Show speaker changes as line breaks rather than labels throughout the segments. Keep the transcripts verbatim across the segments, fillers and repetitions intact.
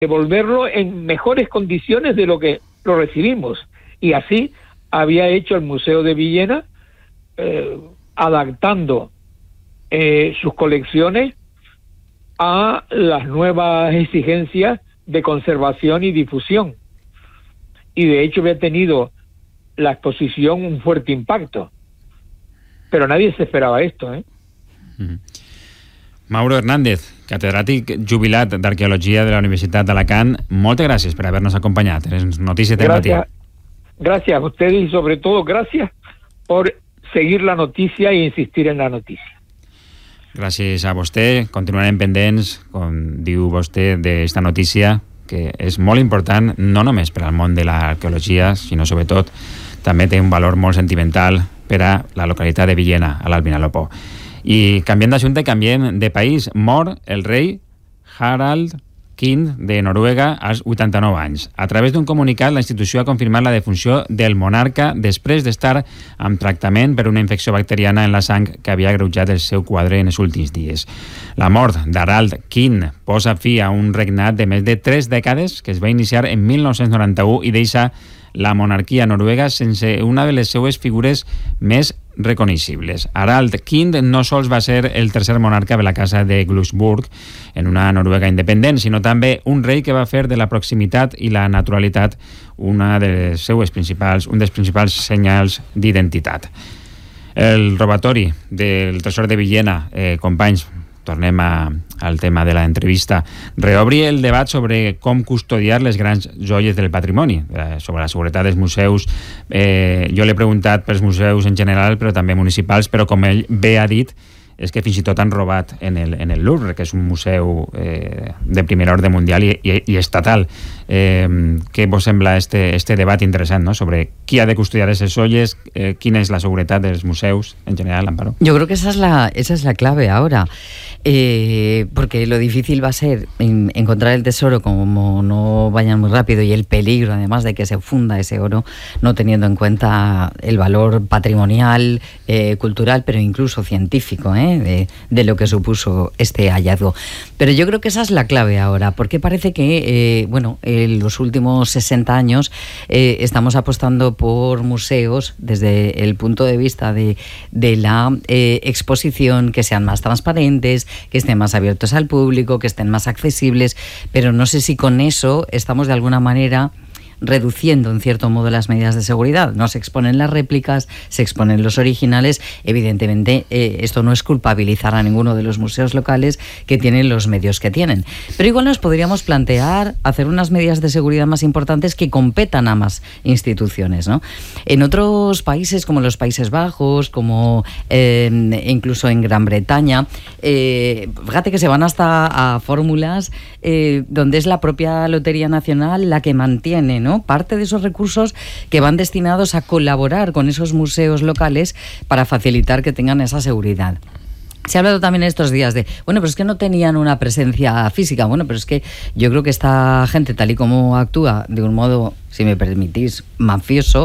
devolverlo en mejores condiciones de lo que lo recibimos. Y así había hecho el Museo de Villena, eh, adaptando eh, sus colecciones a las nuevas exigencias de conservación y difusión. Y de hecho había tenido la exposición un fuerte impacto. Pero nadie se esperava esto, eh?
Mm. Mauro Hernández, catedràtic jubilat d'Arqueologia de la Universitat d'Alacant, moltes gràcies per haver-nos acompanyat en les notícies del matí.
Gracias a ustedes y sobre todo gracias por seguir la noticia e insistir en la noticia.
Gràcies a vostè. Continuarem pendents, com diu vostè, d'esta notícia, que és molt important, no només per al món de l'arqueologia, sinó sobretot també té un valor molt sentimental per a la localitat de Villena, a l'Alt Vinalopó. I canviem d'assumpte, canviem de país. Mor el rei Harald quinze de Noruega als vuitanta-nou anys. A través d'un comunicat, la institució ha confirmat la defunció del monarca després d'estar amb tractament per una infecció bacteriana en la sang que havia agreujat el seu quadre en els últims dies. La mort d'Harald quinze posa fi a un regnat de més de tres dècades que es va iniciar en mil nou-cents noranta-u i deixa la monarquia noruega sense una de les seues figures més reconeixibles. Harald quinze no sols va ser el tercer monarca de la casa de Glücksburg en una Noruega independent, sinó també un rei que va fer de la proximitat i la naturalitat una de les seues principals, un dels principals senyals d'identitat. El robatori del tresor de Villena, eh, companys, tornem a, al tema de l'entrevista, reobri el debat sobre com custodiar les grans joies del patrimoni, eh, sobre la seguretat dels museus. Eh, jo l'he preguntat pels museus en general, però també municipals, però com ell bé ha dit, és que fins i tot han robat en el, en el Louvre, que és un museu eh, de primer ordre mundial i, i, i estatal. Eh, què vos sembla este, este debat interessant, ¿no?, sobre qui ha de custodiar esas joyas, eh, quina és la seguretat dels museus en general, Amparo?
Yo creo que esa es la, esa es la clave ahora, eh, porque lo difícil va a ser en, encontrar el tesoro como no vayan muy rápido, y el peligro además de que se funda ese oro, no teniendo en cuenta el valor patrimonial, eh, cultural, pero incluso científico, ¿eh? De, de lo que supuso este hallazgo. Pero yo creo que esa es la clave ahora, porque parece que, eh, bueno, en los últimos sesenta años eh, estamos apostando por museos desde el punto de vista de, de la eh, exposición, que sean más transparentes, que estén más abiertos al público, que estén más accesibles, pero no sé si con eso estamos de alguna manera reduciendo en cierto modo las medidas de seguridad. No se exponen las réplicas, se exponen los originales. Evidentemente, eh, esto no es culpabilizar a ninguno de los museos locales que tienen los medios que tienen. Pero igual nos podríamos plantear hacer unas medidas de seguridad más importantes que competan a más instituciones, ¿no? En otros países, como los Países Bajos, como eh, incluso en Gran Bretaña, eh, fíjate que se van hasta a fórmulas eh, donde es la propia Lotería Nacional la que mantiene, ¿no?, parte de esos recursos que van destinados a colaborar con esos museos locales para facilitar que tengan esa seguridad. Se ha hablado también estos días de, bueno, pero es que no tenían una presencia física. Bueno, pero es que yo creo que esta gente, tal y como actúa de un modo, si me permitís, mafioso,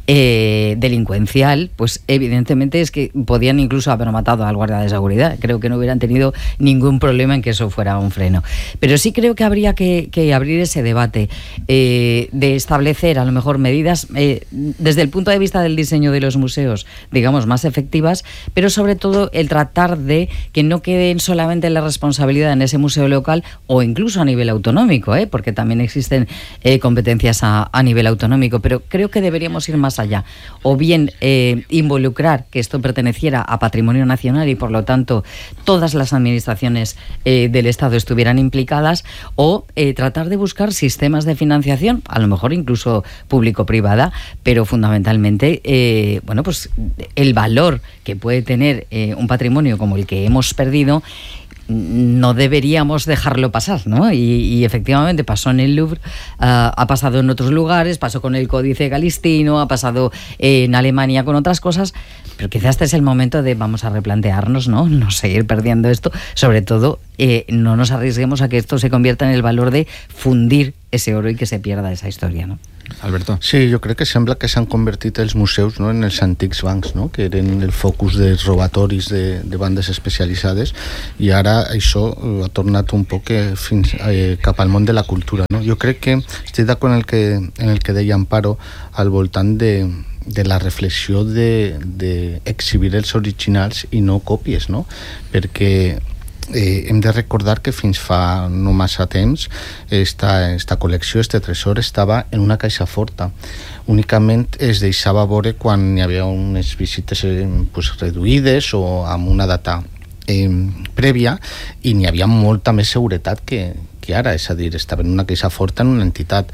eh, delincuencial, pues evidentemente es que podían incluso haber matado al guardia de seguridad. Creo que no hubieran tenido ningún problema en que eso fuera un freno. Pero sí creo que habría que, que abrir ese debate eh, de establecer a lo mejor medidas eh, desde el punto de vista del diseño de los museos, digamos, más efectivas, pero sobre todo el tratar de que no queden solamente la responsabilidad en ese museo local o incluso a nivel autonómico, ¿eh? Porque también existen eh, competencias a, a nivel autonómico, pero creo que deberíamos ir más allá, o bien eh, involucrar que esto perteneciera a patrimonio nacional y por lo tanto todas las administraciones eh, del Estado estuvieran implicadas, o eh, tratar de buscar sistemas de financiación, a lo mejor incluso público-privada, pero fundamentalmente eh, bueno, pues el valor que puede tener eh, un patrimonio como el que hemos perdido, no deberíamos dejarlo pasar, ¿no? Y, y efectivamente pasó en el Louvre, uh, ha pasado en otros lugares, pasó con el Códice Calistino, ha pasado en Alemania con otras cosas, pero quizás este es el momento de vamos a replantearnos, ¿no? No seguir perdiendo esto, sobre todo eh, no nos arriesguemos a que esto se convierta en el valor de fundir ese oro i que se pierda esa història, no?
Alberto.
Sí, jo crec que sembla que s'han convertit els museus, no, en els antics bancs, no, que eren el focus dels robatoris de, de bandes especialitzades, i ara això ha tornat un poc fins eh, cap al món de la cultura, no? Jo crec que estic d'acord en el que, en el que deia Amparo al voltant de, de la reflexió de, de exhibir els originals i no còpies, no? Perquè Eh, hem de recordar que fins fa no massa temps esta, esta col·lecció, este tresor, estava en una caixa forta. Únicament es deixava veure quan hi havia unes visites eh, pues, reduïdes o amb una data eh, prèvia, i n'hi havia molta més seguretat que, que ara, és a dir, estava en una caixa forta en una entitat.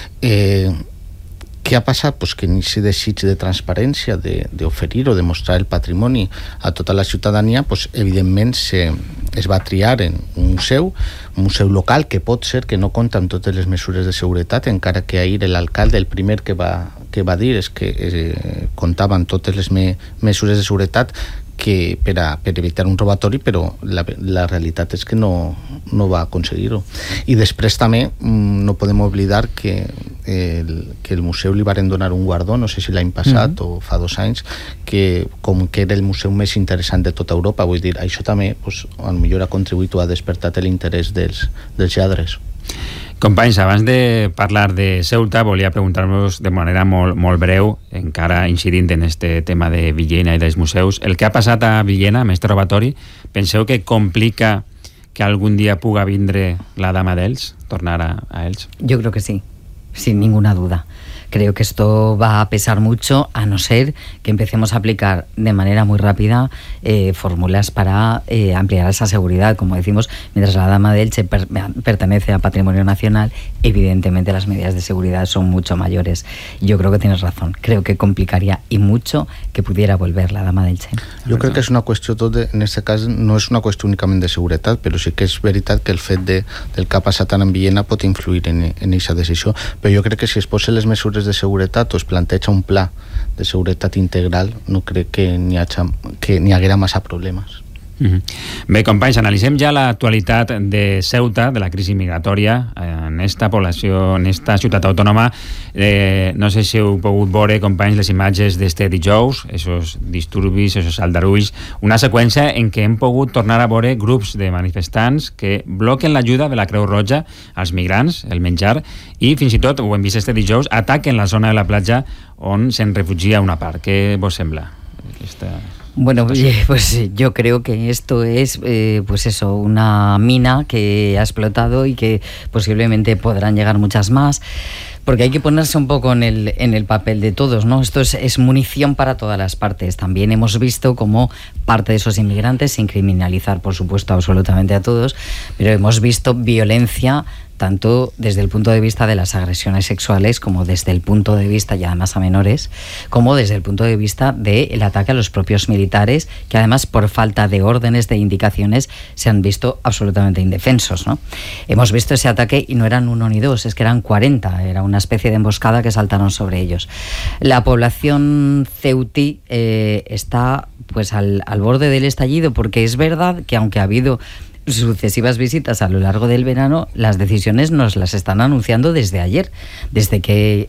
Eh, Què ha passat? Pues que en aquest desig de transparència, d'oferir o de mostrar el patrimoni a tota la ciutadania, pues, evidentment se, es va triar en un museu, un museu local que pot ser que no compta amb totes les mesures de seguretat, encara que ahir l'alcalde el primer que va, que va dir és que eh, comptava amb totes les me, mesures de seguretat que per, a, per evitar un robatori, però la, la realitat és que no, no va aconseguir-ho. I després també no podem oblidar que el, que el museu li varen donar un guardó, no sé si l'any passat mm-hmm. o fa dos anys, que com que era el museu més interessant de tota Europa, vull dir, això també pues, potser ha contribuït o ha despertat l'interès dels, dels lladres.
Companys, abans de parlar de Ceuta, volia preguntar-vos de manera molt, molt breu, encara incidint en este tema de Villena i dels museus, el que ha passat a Villena amb este robatori, penseu que complica que algun dia puga vindre la dama d'Elx, tornar a, a Elx?
Yo creo que sí, sin ninguna duda. Creo que esto va a pesar mucho, a no ser que empecemos a aplicar de manera muy rápida eh, fórmulas para eh, ampliar esa seguridad. Como decimos, mientras la Dama de Elche per pertenece a Patrimonio Nacional, evidentemente las medidas de seguridad son mucho mayores. Yo creo que tienes razón. Creo que complicaría y mucho que pudiera volver la Dama de Elche.
Jo crec que és una qüestió, tot en aquest cas, no és una qüestió únicament de seguretat, però sí que és veritat que el fet de, del que ha passat en Villena pot influir en aquesta decisió. Però jo crec que si es posen les mesures de seguretat o es planteja un pla de seguretat integral, no crec que n'hi hagi, que n'hi haguera massa problemes.
Mm-hmm. Bé, companys, analitzem ja l'actualitat de Ceuta, de la crisi migratòria en esta població, en esta ciutat autònoma. Eh, no sé si heu pogut veure, companys, les imatges d'este dijous, esos disturbis, esos aldarulls, una seqüència en què hem pogut tornar a veure grups de manifestants que bloquen l'ajuda de la Creu Roja als migrants, el menjar, i fins i tot, ho hem vist este dijous, ataquen la zona de la platja on se'n refugia una part. Què vos sembla? Esta...
Bueno, pues yo creo que esto es, eh, pues eso, una mina que ha explotado y que posiblemente podrán llegar muchas más, porque hay que ponerse un poco en el, en el papel de todos, ¿no? Esto es, es munición para todas las partes. También hemos visto cómo parte de esos inmigrantes, sin criminalizar, por supuesto, absolutamente a todos, pero hemos visto violencia tanto desde el punto de vista de las agresiones sexuales como desde el punto de vista, y además a menores, como desde el punto de vista del ataque a los propios militares, que además por falta de órdenes, de indicaciones, se han visto absolutamente indefensos, ¿no? Hemos visto ese ataque y no eran uno ni dos, es que eran cuarenta, era una especie de emboscada que saltaron sobre ellos. La población ceutí eh, está pues al, al borde del estallido, porque es verdad que aunque ha habido sucesivas visitas a lo largo del verano, las decisiones nos las están anunciando desde ayer, desde que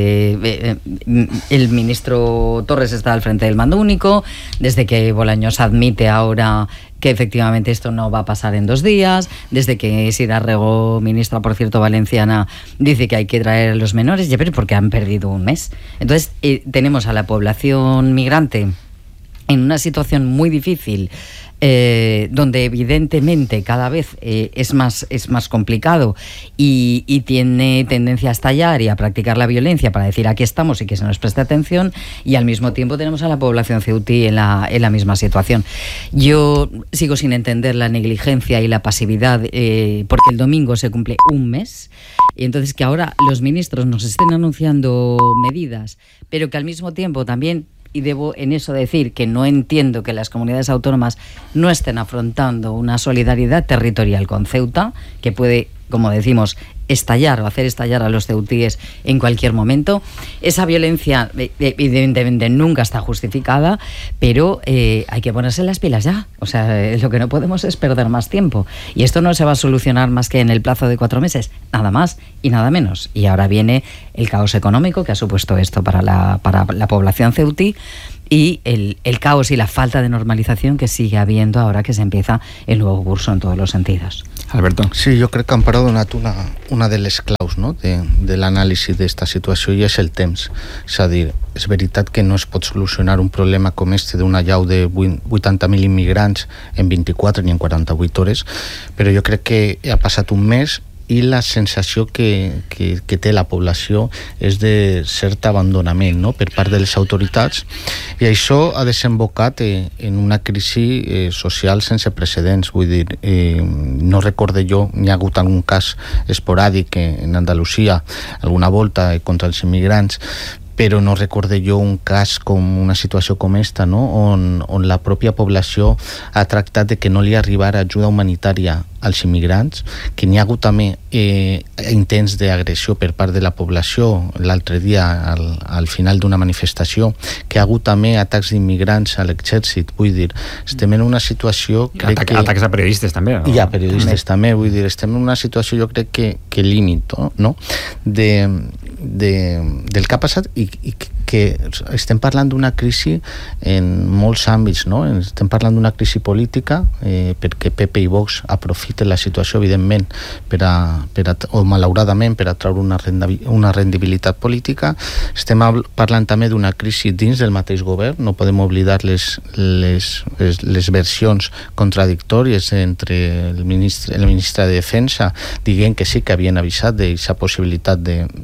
eh, el ministro Torres está al frente del mando único, desde que Bolaños admite ahora que efectivamente esto no va a pasar en dos días, desde que Sira Rego, ministra, por cierto, valenciana, dice que hay que traer a los menores, ya, pero porque han perdido un mes. Entonces eh, tenemos a la población migrante en una situación muy difícil, Eh, donde evidentemente cada vez eh, es más es más complicado y, y tiene tendencia a estallar y a practicar la violencia para decir aquí estamos y que se nos preste atención, y al mismo tiempo tenemos a la población ceutí en la, en la misma situación. Yo sigo sin entender la negligencia y la pasividad, eh, porque el domingo se cumple un mes, y entonces que ahora los ministros nos estén anunciando medidas, pero que al mismo tiempo también, y debo en eso decir que no entiendo que las comunidades autónomas no estén afrontando una solidaridad territorial con Ceuta, que puede, como decimos, estallar o hacer estallar a los ceutíes en cualquier momento. Esa violencia evidentemente nunca está justificada, pero eh, hay que ponerse las pilas ya. O sea, lo que no podemos es perder más tiempo. Y esto no se va a solucionar más que en el plazo de cuatro meses, nada más y nada menos. Y ahora viene el caos económico que ha supuesto esto para la, para la población ceutí, y el, el caos y la falta de normalización que sigue habiendo ahora que se empieza el nuevo curso en todos los sentidos.
Alberto.
Sí, jo crec que han donat una, una de les claus, no?, de, de l'anàlisi d'esta situació, i és el temps. És a dir, és veritat que no es pot solucionar un problema com este d'una llau de vuitanta mil immigrants en vint-i-quatre ni en quaranta-vuit hores, però jo crec que ha passat un mes i la sensació que, que, que té la població és de cert abandonament, no?, per part de les autoritats, i això ha desembocat eh, en una crisi eh, social sense precedents. Vull dir, eh, no recorde jo, n'hi ha hagut algun cas esporàdic en Andalusia alguna volta eh, contra els immigrants, però no recorde jo un cas com una situació com esta, no?, on, on la pròpia població ha tractat de que no li arribara ajuda humanitària als immigrants, que n'hi ha hagut també eh, intents d'agressió per part de la població l'altre dia al, al final d'una manifestació, que ha hagut també atacs d'immigrants a l'exèrcit. Vull dir, estem en una situació...
Atac, que... Atacs a periodistes també, no?
I a periodistes també. també, vull dir, estem en una situació jo crec que, que límit, no?, de, de, del que ha passat, i, i que estem parlant d'una crisi en molts àmbits, no? Estem parlant d'una crisi política, eh, perquè P P i Vox aprofiten la situació, evidentment, per a, per a, o malauradament, per a treure una, renda, una rendibilitat política. Estem parlant també d'una crisi dins del mateix govern. No podem oblidar les, les, les, les versions contradictòries entre el ministre, el ministre de Defensa dient que sí que havien avisat d'aquesta possibilitat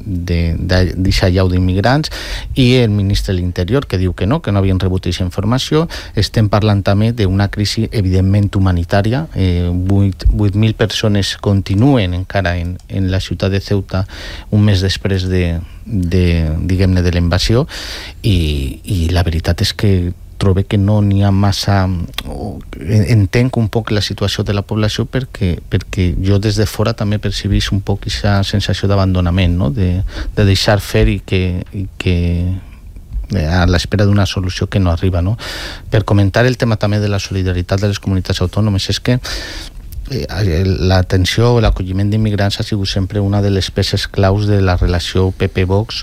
d'aquesta llau d'immigrants, i el ministre de l'Interior que diu que no, que no havien rebut aquesta informació. Estem parlant també d'una crisi evidentment humanitària. eh, vuit mil persones continuen encara en, en la ciutat de Ceuta un mes després de, de diguem-ne, de la invasió, i, i la veritat és que trobo que no n'hi ha massa... Entenc un poc la situació de la població perquè, perquè jo des de fora també percibís un poc aquesta sensació d'abandonament, no?, de, de deixar fer i que, i que a l'espera d'una solució que no arriba, no? Per comentar el tema també de la solidaritat de les comunitats autònomes, és que l'atenció o l'acolliment d'immigrants ha sigut sempre una de les peces claus de la relació P P Vox,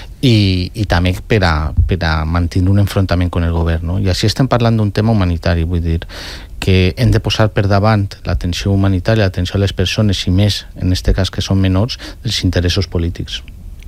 i, i també per a, per a mantenir un enfrontament amb el govern, no? I així estem parlant d'un tema humanitari, vull dir que hem de posar per davant l'atenció humanitària, l'atenció a les persones, i més en aquest cas que són menors, dels interessos polítics.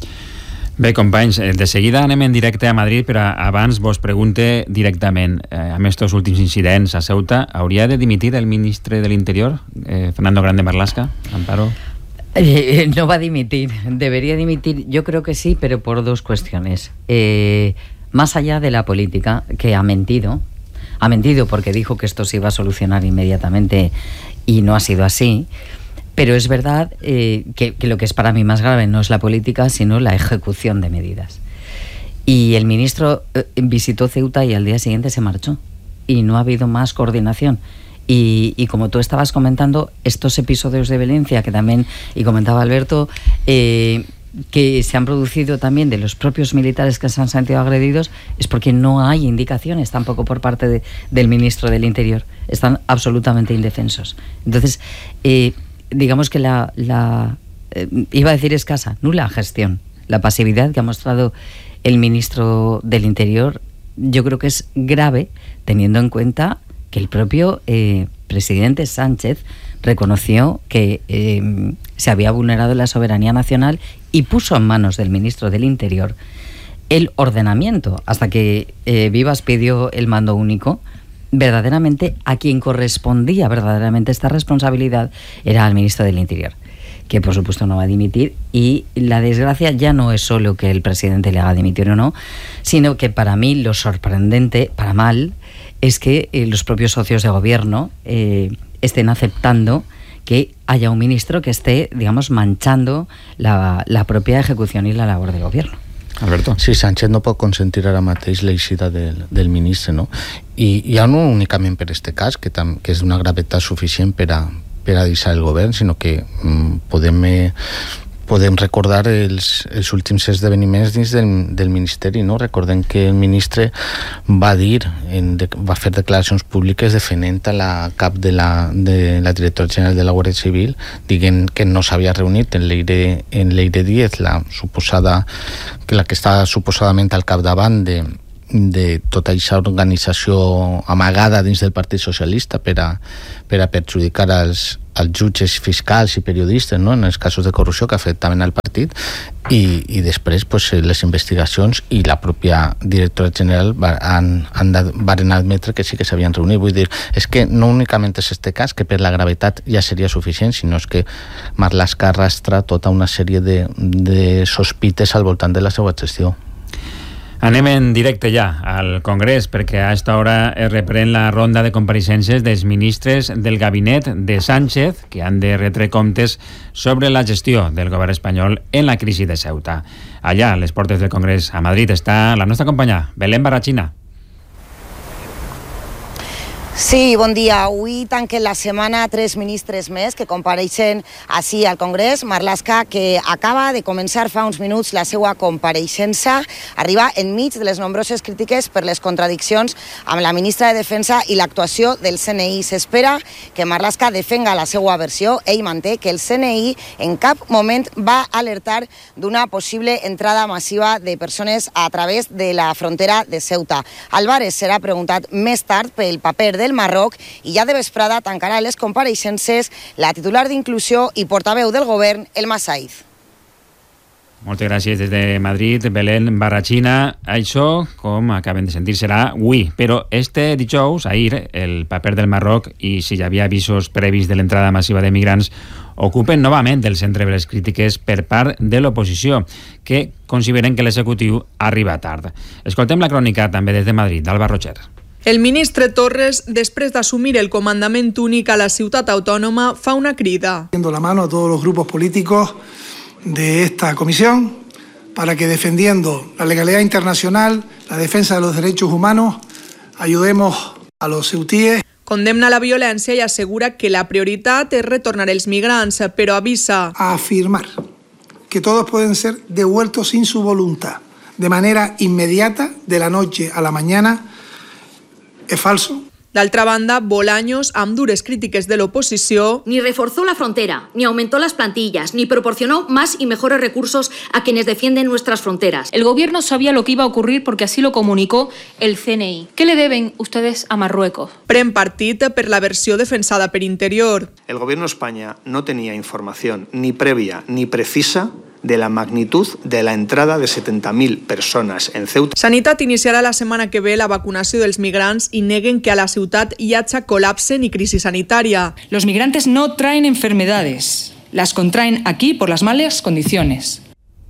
Bé, companys, de seguida anem en directe a Madrid, però abans vos pregunte directament, eh, amb estos últims incidents a Ceuta, ¿hauria de dimitir el ministre de l'Interior, eh, Fernando Grande Marlaska? Amparo.
Eh, no va a dimitir, debería dimitir, yo creo que sí, pero por dos cuestiones. Eh, más allá de la política, que ha mentido, ha mentido porque dijo que esto se iba a solucionar inmediatamente y no ha sido así. Pero es verdad eh, que, que lo que es para mí más grave no es la política, sino la ejecución de medidas. Y el ministro eh, visitó Ceuta y al día siguiente se marchó. Y no ha habido más coordinación. Y, y como tú estabas comentando, estos episodios de violencia que también, y comentaba Alberto, eh, que se han producido también de los propios militares que se han sentido agredidos, es porque no hay indicaciones tampoco por parte de, del ministro del Interior. Están absolutamente indefensos. Entonces... Eh, digamos que la, la eh, iba a decir escasa, nula gestión, la pasividad que ha mostrado el ministro del Interior, yo creo que es grave, teniendo en cuenta que el propio eh, presidente Sánchez reconoció que eh, se había vulnerado la soberanía nacional y puso en manos del ministro del Interior el ordenamiento, hasta que eh, Vivas pidió el mando único. Verdaderamente a quien correspondía verdaderamente esta responsabilidad era al ministro del Interior, que por supuesto no va a dimitir, y la desgracia ya no es solo que el presidente le haga dimitir o no, sino que para mí lo sorprendente, para mal, es que eh, los propios socios de gobierno eh, estén aceptando que haya un ministro que esté, digamos, manchando la, la propia ejecución y la labor del gobierno.
Alberto.
Sí, Sánchez no pot consentir ara mateix l'eixida del, del ministre, no? I ja no únicament per este cas, que, tam, que és d'una gravetat suficient per a, per a deixar el govern, sinó que mm, podem... Eh, podem recordar els, els últims esdeveniments dins del, del Ministeri, no? Recordem que el ministre va dir, en de, va fer declaracions públiques defendent a la cap de la, de la directora general de la Guàrdia Civil, dient que no s'havia reunit en Leire, en Leire Díez, la suposada, que la que està suposadament al capdavant de de tota aquesta organització amagada dins del Partit Socialista per a, per a perjudicar els, els jutges fiscals i periodistes, no?, en els casos de corrupció que afectaven al partit, i, i després pues, les investigacions i la pròpia directora general han, han de, van admetre que sí que s'havien reunit. Vull dir, és que no únicament és este cas, que per la gravetat ja seria suficient, sinó és que Marlaska arrastra tota una sèrie de, de sospites al voltant de la seva gestió.
Anem en directe ja al Congrés, perquè a esta hora es reprèn la ronda de compareixences dels ministres del gabinet de Sánchez, que han de retre comptes sobre la gestió del govern espanyol en la crisi de Ceuta. Allà, a les portes del Congrés, a Madrid, està la nostra companya, Belén Barrachina.
Sí, bon dia. Avui tanquen la setmana tres ministres més que compareixen així al Congrés. Marlaska, que acaba de començar fa uns minuts la seva compareixença, arriba enmig de les nombroses crítiques per les contradiccions amb la ministra de Defensa i l'actuació del C N I. S'espera que Marlaska defenga la seva versió. Ell manté que el C N I en cap moment va alertar d'una possible entrada massiva de persones a través de la frontera de Ceuta. Álvarez serà preguntat més tard pel paper del Marroc i ja de vesprada tancarà les compareixences la titular d'Inclusió i portaveu del govern, Elma Saiz.
Moltes gràcies des de Madrid, Belén Barrachina. Això, com acaben de sentir, serà avui, però este dijous, ahir, el paper del Marroc i si hi havia avisos previs de l'entrada massiva de migrants ocupen novament el centre de les crítiques per part de l'oposició, que consideren que l'executiu arriba tard. Escoltem la crònica també des de Madrid, d'Alba Rocher.
El ministre Torres, després d'assumir el comandament únic a la ciutat autònoma, fa una crida.
Dando la mano a todos los grupos políticos de esta comisión para que, defendiendo la legalidad internacional, la defensa de los derechos humanos, ayudemos a los ceutíes.
Condemna la violència i assegura que la prioritat és retornar els migrants, però avisa
a afirmar que todos pueden ser devueltos sin su voluntad, de manera inmediata, de la noche a la mañana, es falso.
D'altra banda, Bolaños, amb dures crítiques de l'oposició,
ni reforzó la frontera, ni aumentó las plantillas, ni proporcionó más y mejores recursos a quienes defienden nuestras fronteras.
El gobierno sabía lo que iba a ocurrir porque así lo comunicó el C N I. ¿Qué le deben ustedes a Marruecos?
Pren partit per la versió defensada per Interior.
El gobierno de España no tenía información ni previa ni precisa de la magnitud de la entrada de setenta mil persones en Ceuta.
Sanitat iniciarà la setmana que ve la vacunació dels migrants i neguen que a la ciutat hi hagi col·lapse ni crisi sanitària.
Los migrantes no traen enfermedades, las contraen aquí por las malas condiciones.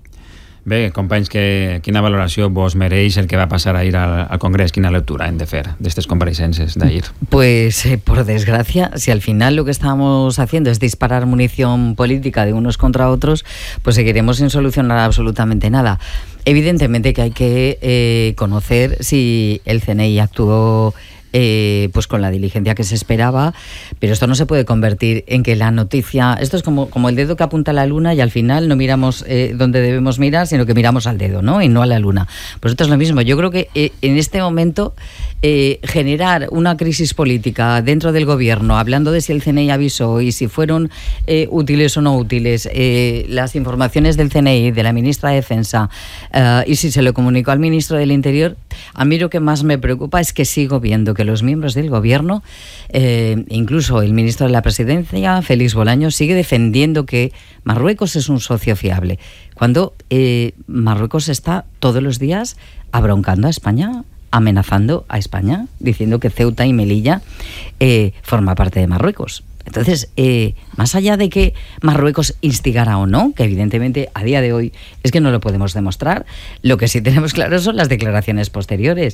Bé, companys, que, quina valoració vos mereix el que va passar ahir al, al Congrés? Quina lectura hem de fer d'estes compareixences d'ahir?
Pues, eh, por desgracia, si al final lo que estamos haciendo es disparar munición política de unos contra otros, pues seguiremos sin solucionar absolutamente nada. Evidentemente que hay que eh, conocer si el C N I actuó Eh, pues con la diligencia que se esperaba, pero esto no se puede convertir en que la noticia, esto es como, como el dedo que apunta a la luna y al final no miramos eh, donde debemos mirar, sino que miramos al dedo, ¿no? Y no a la luna. Pues esto es lo mismo. Yo creo que eh, en este momento eh, generar una crisis política dentro del gobierno, hablando de si el C N I avisó y si fueron eh, útiles o no útiles eh, las informaciones del C N I, de la ministra de Defensa, eh, y si se lo comunicó al ministro del Interior, a mí lo que más me preocupa es que sigo viendo que que los miembros del gobierno, eh, incluso el ministro de la Presidencia, Félix Bolaños, sigue defendiendo que Marruecos es un socio fiable, cuando eh, Marruecos está todos los días abroncando a España, amenazando a España, diciendo que Ceuta y Melilla eh, forma parte de Marruecos. Entonces, eh, más allá de que Marruecos instigara o no, que evidentemente a día de hoy es que no lo podemos demostrar, lo que sí tenemos claro son las declaraciones posteriores.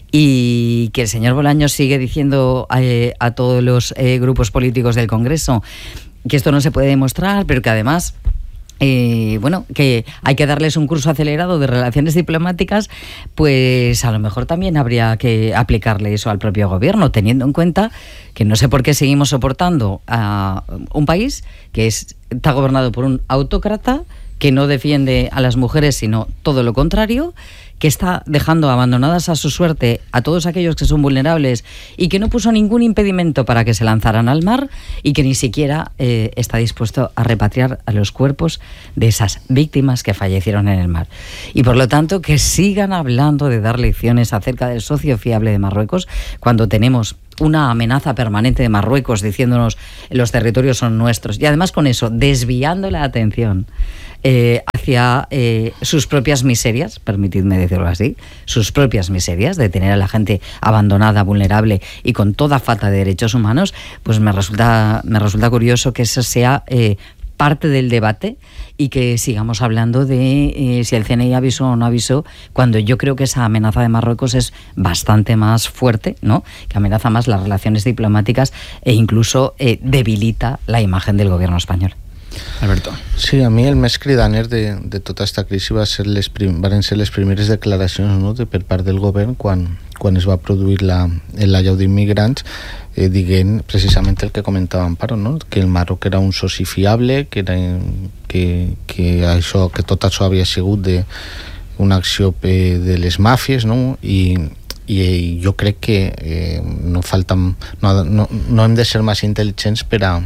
Y que el señor Bolaños sigue diciendo eh, a todos los eh, grupos políticos del Congreso que esto no se puede demostrar, pero que además Eh, bueno, que hay que darles un curso acelerado de relaciones diplomáticas, pues a lo mejor también habría que aplicarle eso al propio gobierno, teniendo en cuenta que no sé por qué seguimos soportando a un país que es, está gobernado por un autócrata que no defiende a las mujeres, sino todo lo contrario, que está dejando abandonadas a su suerte a todos aquellos que son vulnerables y que no puso ningún impedimento para que se lanzaran al mar y que ni siquiera eh, está dispuesto a repatriar a los cuerpos de esas víctimas que fallecieron en el mar. Y por lo tanto, que sigan hablando de dar lecciones acerca del socio fiable de Marruecos cuando tenemos una amenaza permanente de Marruecos diciéndonos los territorios son nuestros y además con eso desviando la atención eh, hacia eh, sus propias miserias, permitidme decirlo así, sus propias miserias de tener a la gente abandonada, vulnerable y con toda falta de derechos humanos, pues me resulta, me resulta curioso que eso sea eh, parte del debate y que sigamos hablando de eh, si el C N I avisó o no avisó, cuando yo creo que esa amenaza de Marruecos es bastante más fuerte, ¿no? Que amenaza más las relaciones diplomáticas e incluso eh, debilita la imagen del gobierno español.
Alberto.
Sí, a mi el més cridaner de, de tota aquesta crisi va ser les prim, van ser les primeres declaracions, no?, de, per part del govern quan, quan es va produir la, l'allau d'immigrants, eh, dient precisament el que comentava Amparo, no?, que el Marroc era un soci fiable, que, era, que, que, això, que tot això havia sigut de, una acció eh, de les màfies, no?, i i jo crec que eh, no, falta, no, no, no hem de ser massa intel·ligents per a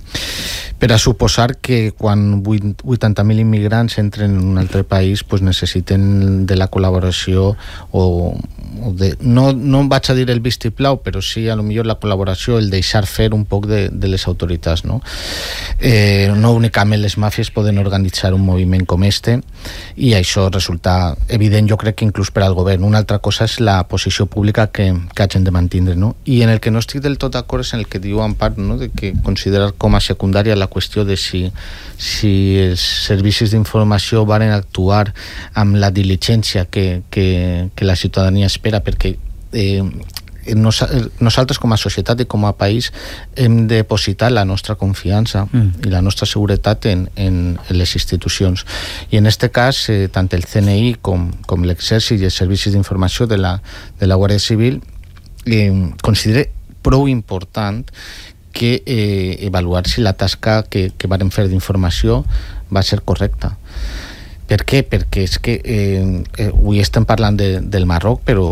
per a suposar que quan vuitanta mil immigrants entren en un altre país pues necessiten de la col·laboració o, o de, no, no vaig a dir el vistiplau, però sí a lo millor la col·laboració, el deixar fer un poc de, de les autoritats, no? Eh, no únicament les màfies poden organitzar un moviment com este i això resulta evident, jo crec que inclús per al govern. Una altra cosa és la posició pública que, que hagin de mantindre, no? I en el que no estic del tot d'acord és en el que diu Amparo, no?, de que considerar com a secundària la qüestió de si, si els servicis d'informació van actuar amb la diligència que, que, que la ciutadania espera, perquè eh, nos, nosaltres com a societat i com a país hem de depositar la nostra confiança mm. i la nostra seguretat en, en, en les institucions. I en aquest cas, eh, tant el C N I com, com l'exèrcit i els servicis d'informació de la, de la Guàrdia Civil eh, considere prou important que eh, evaluar si la tasca que, que varen fer d'informació va ser correcta. Per què? Perquè és que eh, eh, avui estem parlant de, del Marroc, però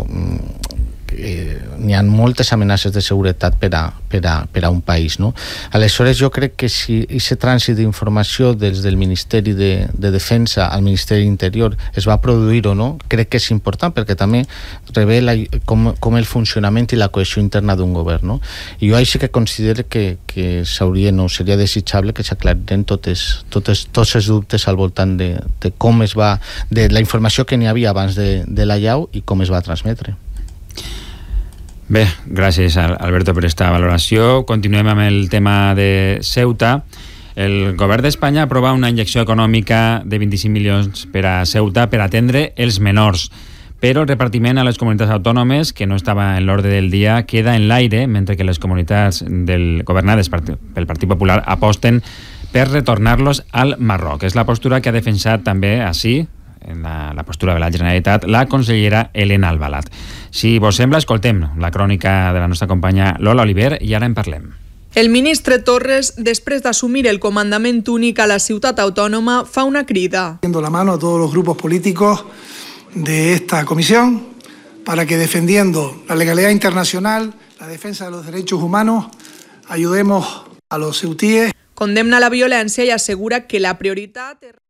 eh, n'hi ha moltes amenaces de seguretat per a, per a, per a un país, no? Aleshores jo crec que si aquest trànsit d'informació des del Ministeri de, de Defensa al Ministeri d'Interior es va produir o no, crec que és important perquè també revela com, com el funcionament i la cohesió interna d'un govern, no? I jo així que considero que, que s'hauria, no, seria desitjable que s'aclariren totes, totes, tots els dubtes al voltant de, de com es va, de la informació que n'hi havia abans de, de l'allau i com es va transmetre.
Bé, gràcies Alberto per esta valoració. Continuem amb el tema de Ceuta. El govern d'Espanya aprova una injecció econòmica de vint-i-cinc milions per a Ceuta per atendre els menors, però el repartiment a les comunitats autònomes, que no estava en l'ordre del dia, queda en l'aire, mentre que les comunitats del governades pel Partit Popular aposten per retornar-los al Marroc. És la postura que ha defensat també així, en la, la postura de la Generalitat, la consellera Helena Albalat. Si vos sembla, escoltem la crònica de la nostra companya Lola Oliver i ara en parlem.
El ministre Torres, després d'assumir el comandament únic a la ciutat autònoma, fa una crida.
Dando la mano a todos los grupos políticos de esta comisión para que, defendiendo la legalidad internacional, la defensa de los derechos humanos, ayudemos a los ceutíes.
Condemna la violència i assegura que la prioritat és...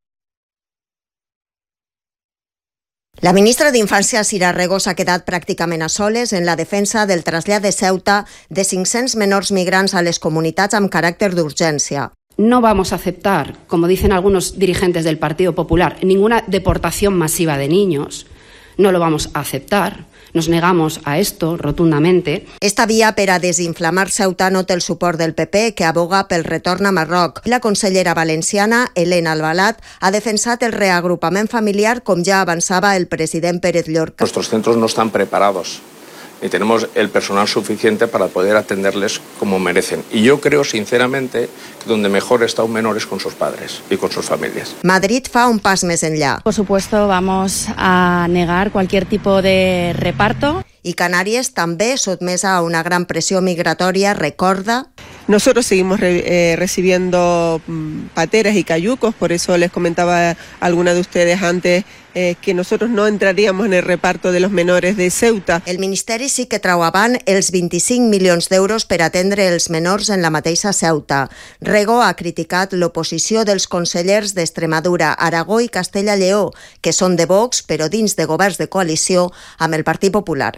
La ministra d'Infància, Sira Rego, s'ha quedat pràcticament a soles en la defensa del trasllat de Ceuta de cinc-cents menors migrants a les comunitats amb caràcter d'urgència.
No vamos a aceptar, como dicen algunos dirigentes del Partido Popular, ninguna deportación masiva de niños. No lo vamos a aceptar. Nos negamos a esto rotundamente.
Esta via per a desinflamar Ceuta no té el suport del P P, que aboga pel retorn a Marroc. La consellera valenciana, Helena Albalat, ha defensat el reagrupament familiar, com ja avançava el president Pérez Llorca.
Nuestros centros no están preparados ni tenemos el personal suficiente para poder atenderles como merecen. Y yo creo, sinceramente, que donde mejor está un menor es con sus padres y con sus familias.
Madrid fa un pas més enllà.
Por supuesto, vamos a negar cualquier tipo de reparto.
Y Canarias també, sotmesa a una gran presión migratoria, recorda...
Nosotros seguimos re, eh, recibiendo mm, pateras y cayucos, por eso les comentaba a alguna de ustedes antes eh, que nosotros no entraríamos en el reparto de los menores de Ceuta.
El Ministeri sí que trau avant els vint-i-cinc milions d'euros per atendre els menors en la mateixa Ceuta. Rego ha criticat l'oposició dels consellers d'Extremadura, Aragó i Castella-Lleó, que són de Vox, però dins de governs de coalició amb el Partit Popular.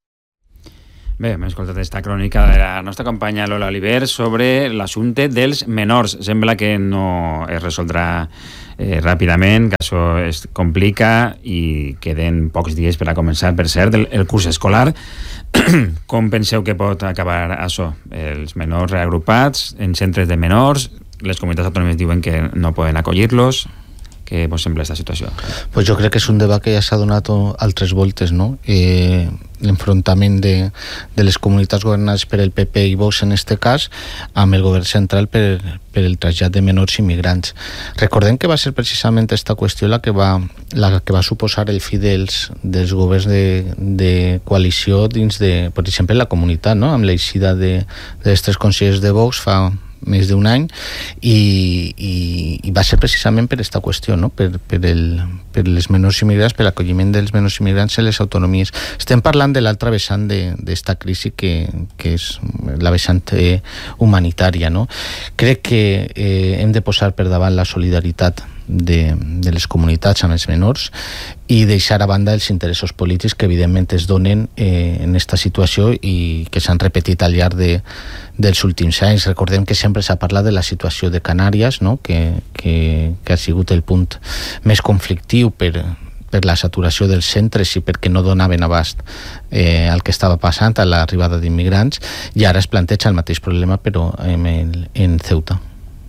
Bé, hem escoltat aquesta crònica de la nostra companya Lola Oliver sobre l'assumpte dels menors. Sembla que no es resoldrà eh, ràpidament, que això es complica i queden pocs dies per a començar, per cert, el, el curs escolar. Com penseu que pot acabar això? Els menors reagrupats en centres de menors, les comunitats autònomes diuen que no poden acollir-los. Què vos sembla aquesta situació?
Pues jo crec que és un debat que ja s'ha donat altres voltes, no? Eh, l'enfrontament de, de les comunitats governades per el P P i Vox en este cas amb el govern central per, per el trasllat de menors immigrants. Recordem que va ser precisament aquesta qüestió la que va, la que va suposar el fi dels, dels governs de, de coalició dins de, per exemple, la comunitat, no? Amb l'eixida de, dels tres consellers de Vox fa més d'un any i, i, i va ser precisament per aquesta qüestió, no? per, per, el, per les menors immigrants, per l'acolliment dels menors immigrants en les autonomies. Estem parlant de l'altra vessant d'esta crisi que, que és la vessant eh, humanitària, no? Crec que eh, hem de posar per davant la solidaritat de, de les comunitats amb els menors i deixar a banda els interessos polítics que evidentment es donen eh, en aquesta situació i que s'han repetit al llarg de, dels últims anys. Recordem que sempre s'ha parlat de la situació de Canàries, no? que, que, que ha sigut el punt més conflictiu per, per la saturació dels centres i perquè no donaven abast eh, al que estava passant a l'arribada d'immigrants, i ara es planteja el mateix problema però en, el, en Ceuta.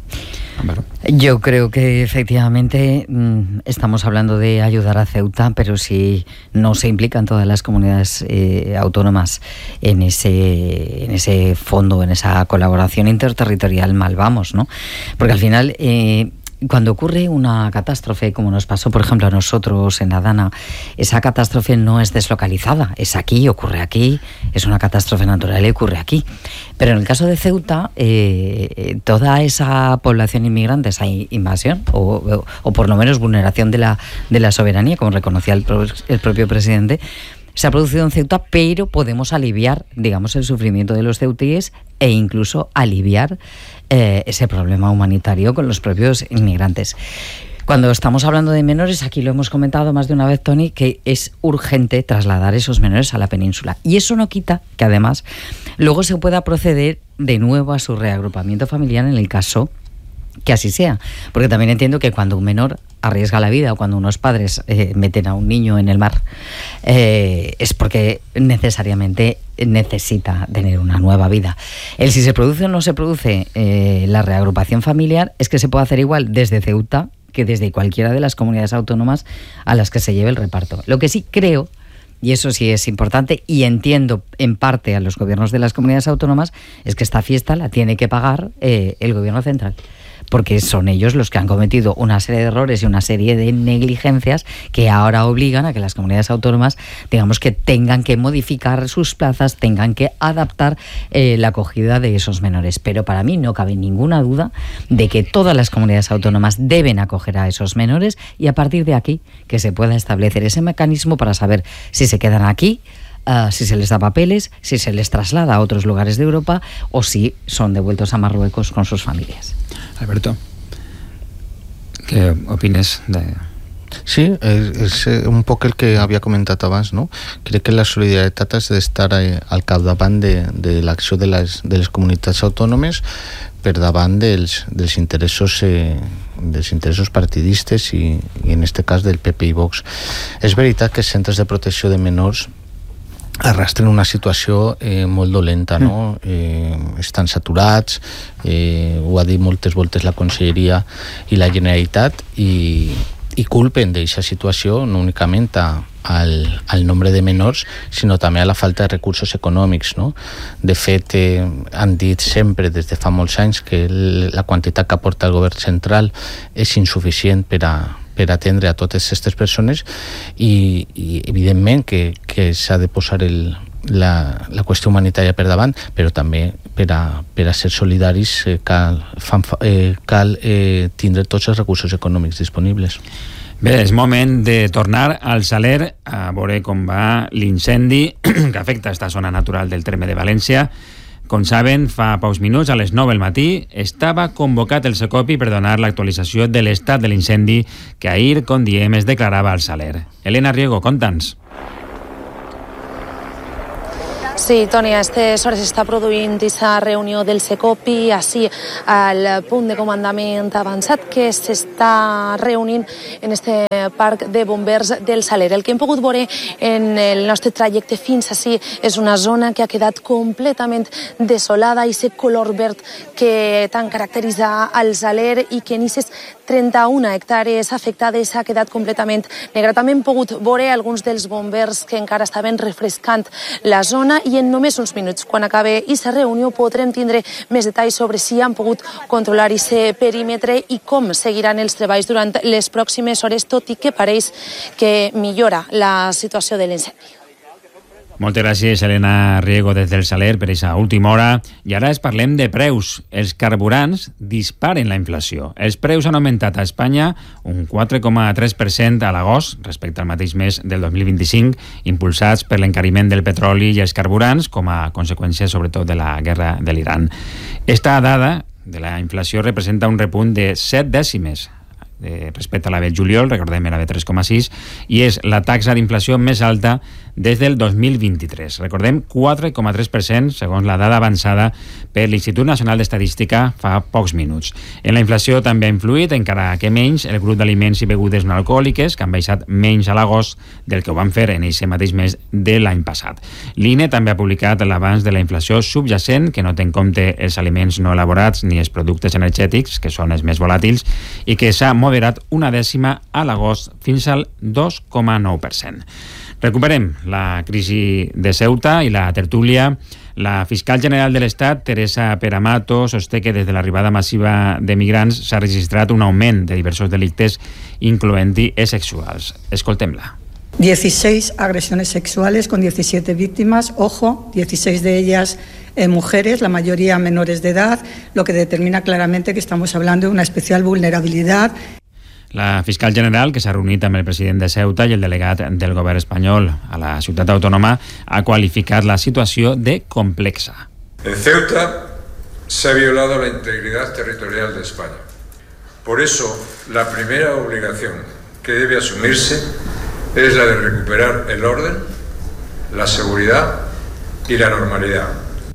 Yo creo que efectivamente mmm, estamos hablando de ayudar a Ceuta, pero si no se implican todas las comunidades eh, autónomas en ese, en ese fondo, en esa colaboración interterritorial, mal vamos, ¿no? Porque al final... Eh, Cuando ocurre una catástrofe, como nos pasó, por ejemplo, a nosotros en Adana, esa catástrofe no es deslocalizada, es aquí, ocurre aquí, es una catástrofe natural y ocurre aquí. Pero en el caso de Ceuta, eh, toda esa población inmigrante, esa invasión, o, o, o por lo menos vulneración de la, de la soberanía, como reconocía el, pro, el propio presidente, se ha producido en Ceuta, pero podemos aliviar, digamos, el sufrimiento de los ceutíes e incluso aliviar eh, ese problema humanitario con los propios inmigrantes. Cuando estamos hablando de menores, aquí lo hemos comentado más de una vez, Tony, que es urgente trasladar esos menores a la península. Y eso no quita que además luego se pueda proceder de nuevo a su reagrupamiento familiar en el caso que así sea, porque también entiendo que cuando un menor arriesga la vida o cuando unos padres eh, meten a un niño en el mar eh, es porque necesariamente necesita tener una nueva vida. El si se produce o no se produce eh, la reagrupación familiar es que se puede hacer igual desde Ceuta que desde cualquiera de las comunidades autónomas a las que se lleve el reparto. Lo que sí creo, y eso sí es importante, y entiendo en parte a los gobiernos de las comunidades autónomas, es que esta fiesta la tiene que pagar eh, el gobierno central, porque son ellos los que han cometido una serie de errores y una serie de negligencias que ahora obligan a que las comunidades autónomas, digamos, que tengan que modificar sus plazas, tengan que adaptar eh, la acogida de esos menores. Pero para mí no cabe ninguna duda de que todas las comunidades autónomas deben acoger a esos menores y a partir de aquí que se pueda establecer ese mecanismo para saber si se quedan aquí, Uh, si se les da papeles, si se les traslada a otros lugares de Europa o si son devueltos a Marruecos con sus familias.
Alberto, ¿qué opinas de...?
Sí, és, és un poc el que havia comentat abans, no? Crec que la solidaritat és d'estar al capdavant de, de l'acció de les, de les comunitats autònomes per davant dels, dels interessos eh, dels interessos partidistes i, i en este cas del P P i Vox. És veritat que els centres de protecció de menors arrastren una situació eh, molt dolenta, no? Eh, estan saturats, eh, ho ha dit moltes voltes la Conselleria i la Generalitat, i, i culpen d'aquesta situació no únicament a, al, al nombre de menors, sinó també a la falta de recursos econòmics, no? De fet, eh, han dit sempre des de fa molts anys que el, la quantitat que aporta el govern central és insuficient per a per atendre a totes aquestes persones i, i evidentment que, que s'ha de posar el, la, la qüestió humanitària per davant, però també per a, per a ser solidaris eh, cal, fan, eh, cal eh, tindre tots els recursos econòmics disponibles.
Bé, és moment de tornar al Saler a veure com va l'incendi que afecta esta zona natural del terme de València. Com saben, fa pocs minuts, a les nou del matí, estava convocat el Secopi per donar l'actualització de l'estat de l'incendi que ahir, com diem, es declarava al Saler. Elena Riego, conta'ns.
Sí, Toni, a aquestes hores està produint aquesta reunió del Secopi, així al punt de comandament avançat que s'està reunint en este parc de bombers del Saler. El que hem pogut veure en el nostre trajecte fins així és una zona que ha quedat completament desolada, i aquest color verd que tant caracteritza al Saler i que en aquestes trenta-una hectàrees afectades ha quedat completament negra. També hem pogut veure alguns dels bombers que encara estaven refrescant la zona, i en només uns minuts, quan acabe aquesta reunió, podrem tindre més detalls sobre si han pogut controlar aquest perímetre i com seguiran els treballs durant les pròximes hores, tot i que pareix que millora la situació de l'incendi.
Moltes gràcies, Elena Riego, des del Saler, per aquesta última hora. I ara es parlem de preus. Els carburants disparen la inflació. Els preus han augmentat a Espanya un quatre coma tres per cent a l'agost respecte al mateix mes del dos mil vint-i-cinc, impulsats per l'encariment del petroli i els carburants, com a conseqüència sobretot de la guerra de l'Iran. Esta dada de la inflació representa un repunt de set dècimes Eh, respecte a la de juliol, recordem era de tres coma sis, i és la taxa d'inflació més alta des del dos mil vint-i-tres. Recordem, quatre coma tres per cent, segons la dada avançada per l'Institut Nacional d'Estadística fa pocs minuts. En la inflació també ha influït, encara que menys, el grup d'aliments i begudes no alcohòliques, que han baixat menys a l'agost del que ho van fer en aquest mateix mes de l'any passat. L'I N E també ha publicat l'avanç de la inflació subjacent, que no té en compte els aliments no elaborats ni els productes energètics, que són els més volàtils, i que s'ha moderat una dècima a l'agost fins al dos coma nou per cent. Recuperem la crisi de Ceuta i la tertúlia. La fiscal general de l'Estat, Teresa Peramato, sosté que des de l'arribada massiva de migrants s'ha registrat un augment de diversos delictes, incloent-hi els sexuals. Escoltem-la.
dieciséis agresiones sexuales con diecisiete víctimas, ojo, dieciséis de ellas eh, mujeres, la mayoría menores de edad, lo que determina claramente que estamos hablando de una especial vulnerabilidad.
La fiscal general, que s'ha reunit amb el president de Ceuta i el delegat del govern espanyol a la ciutat autònoma, ha qualificat la situació de complexa.
En Ceuta se ha violado la integridad territorial de España. Por eso, la primera obligación que debe asumirse es la de recuperar el orden, la seguridad y la normalidad.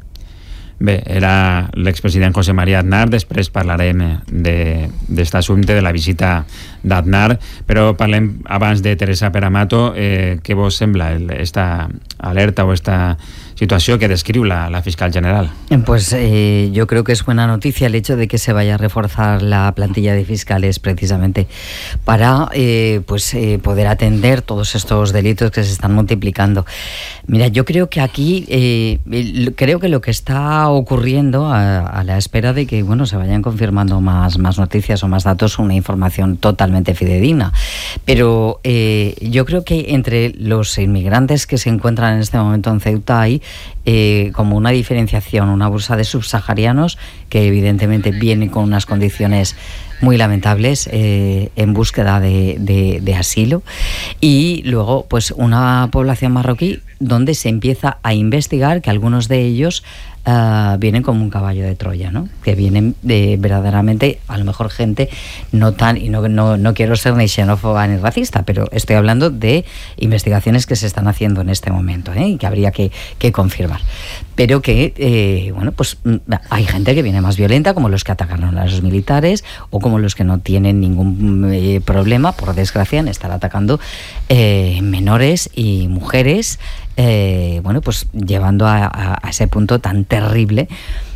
Bé, era l'expresident José María Aznar. Després parlarem d'aquest assumpte, de la visita d'Aznar, però parlem abans de Teresa Peramato. Eh, què vos sembla esta alerta o esta situació que descriu la, la fiscal general?
Pues eh, yo creo que es buena noticia el hecho de que se vaya a reforzar la plantilla de fiscales precisamente para eh, pues eh, poder atender todos estos delitos que se están multiplicando. Mira, yo creo que aquí eh, creo que lo que está ocurriendo a, a la espera de que bueno se vayan confirmando más, más noticias o más datos, una información totalmente fidedigna, pero eh, yo creo que entre los inmigrantes que se encuentran en este momento en Ceuta hay Eh, como una diferenciación, una bolsa de subsaharianos que evidentemente vienen con unas condiciones muy lamentables eh, en búsqueda de, de, de asilo, y luego pues una población marroquí donde se empieza a investigar que algunos de ellos uh, vienen como un caballo de Troya, ¿no? Que vienen de verdaderamente, a lo mejor gente no tan, y no, no, no quiero ser ni xenófoba ni racista, pero estoy hablando de investigaciones que se están haciendo en este momento, ¿eh? Y que habría que, que confirmar. Pero que, eh, bueno, pues hay gente que viene más violenta, como los que atacaron a los militares, o como los que no tienen ningún eh, problema, por desgracia, en estar atacando eh, menores y mujeres, eh, bueno, pues llevando a, a, a ese punto tan terrible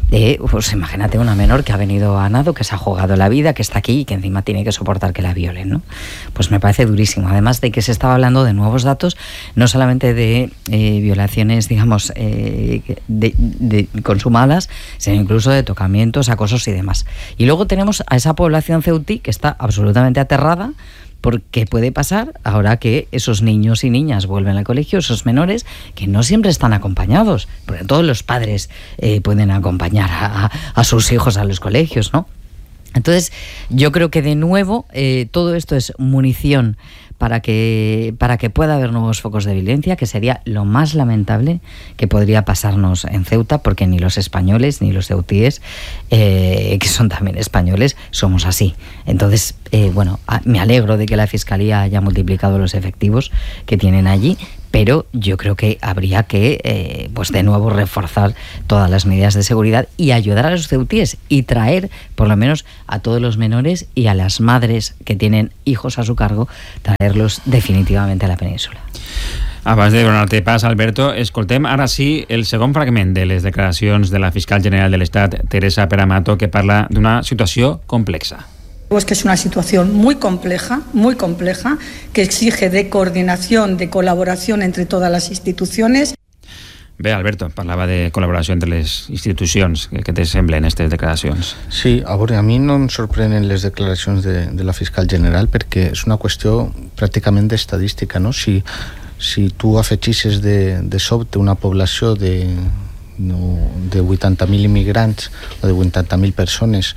de, pues imagínate una menor que ha venido a nado, que se ha jugado la vida, que está aquí y que encima tiene que soportar que la violen, ¿no? Pues me parece durísimo. Además de que se estaba hablando de nuevos datos, no solamente de eh, violaciones, digamos, eh, de, de consumadas, sino incluso de tocamientos, acosos y demás. Y luego tenemos a esa población ceutí que está absolutamente aterrada, porque puede pasar ahora que esos niños y niñas vuelven al colegio, esos menores que no siempre están acompañados, porque todos los padres eh, pueden acompañar a, a sus hijos a los colegios, ¿no? Entonces, yo creo que de nuevo eh, todo esto es munición para que, para que pueda haber nuevos focos de violencia, que sería lo más lamentable que podría pasarnos en Ceuta, porque ni los españoles ni los ceutíes, eh, que son también españoles, somos así. Entonces, eh, bueno, me alegro de que la Fiscalía haya multiplicado los efectivos que tienen allí, pero yo creo que habría que, eh, pues de nuevo, reforzar todas las medidas de seguridad y ayudar a los ceutíes y traer, por lo menos, a todos los menores y a las madres que tienen hijos a su cargo, traerlos definitivamente a la península.
Abans de donar-te pas, Alberto, escoltem ara sí el segon fragment de les declaracions de la fiscal general de l'Estat, Teresa Peramato, que parla d'una situació complexa.
Es que es una situación muy compleja, muy compleja, que exige de coordinación, de colaboración entre todas las instituciones.
Bé, Alberto, parlava de col·laboració entre les institucions. Què te semblen aquestes declaracions?
Sí, a veure, a mi no em sorprenen les declaracions de, de la fiscal general perquè és una qüestió pràcticament d'estadística, no? Si, si tu afegisses de, de sobte una població de, no, de vuitanta mil immigrants o de vuitanta mil persones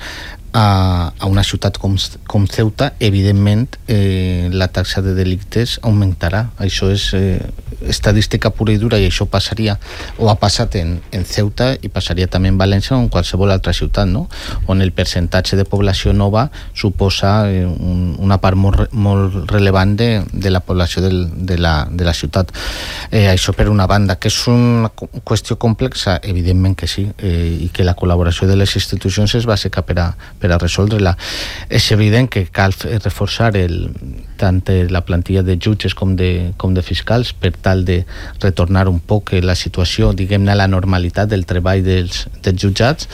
a, a una ciutat com, com Ceuta, evidentment eh, la taxa de delictes augmentarà. Això és eh, estadística pura i dura, i això passaria, o ha passat en, en Ceuta i passaria també en València o en qualsevol altra ciutat, no? On el percentatge de població nova suposa eh, un, una part molt, molt relevant de, de la població del, de, la, de la ciutat. Eh, això per una banda, que és una qüestió complexa, evidentment que sí, eh, i que la col·laboració de les institucions és bàsica per a per a resoldre-la. És evident que cal reforçar el, tant la plantilla de jutges com de, com de fiscals per tal de retornar un poc la situació, diguem-ne, a la normalitat del treball dels, dels jutjats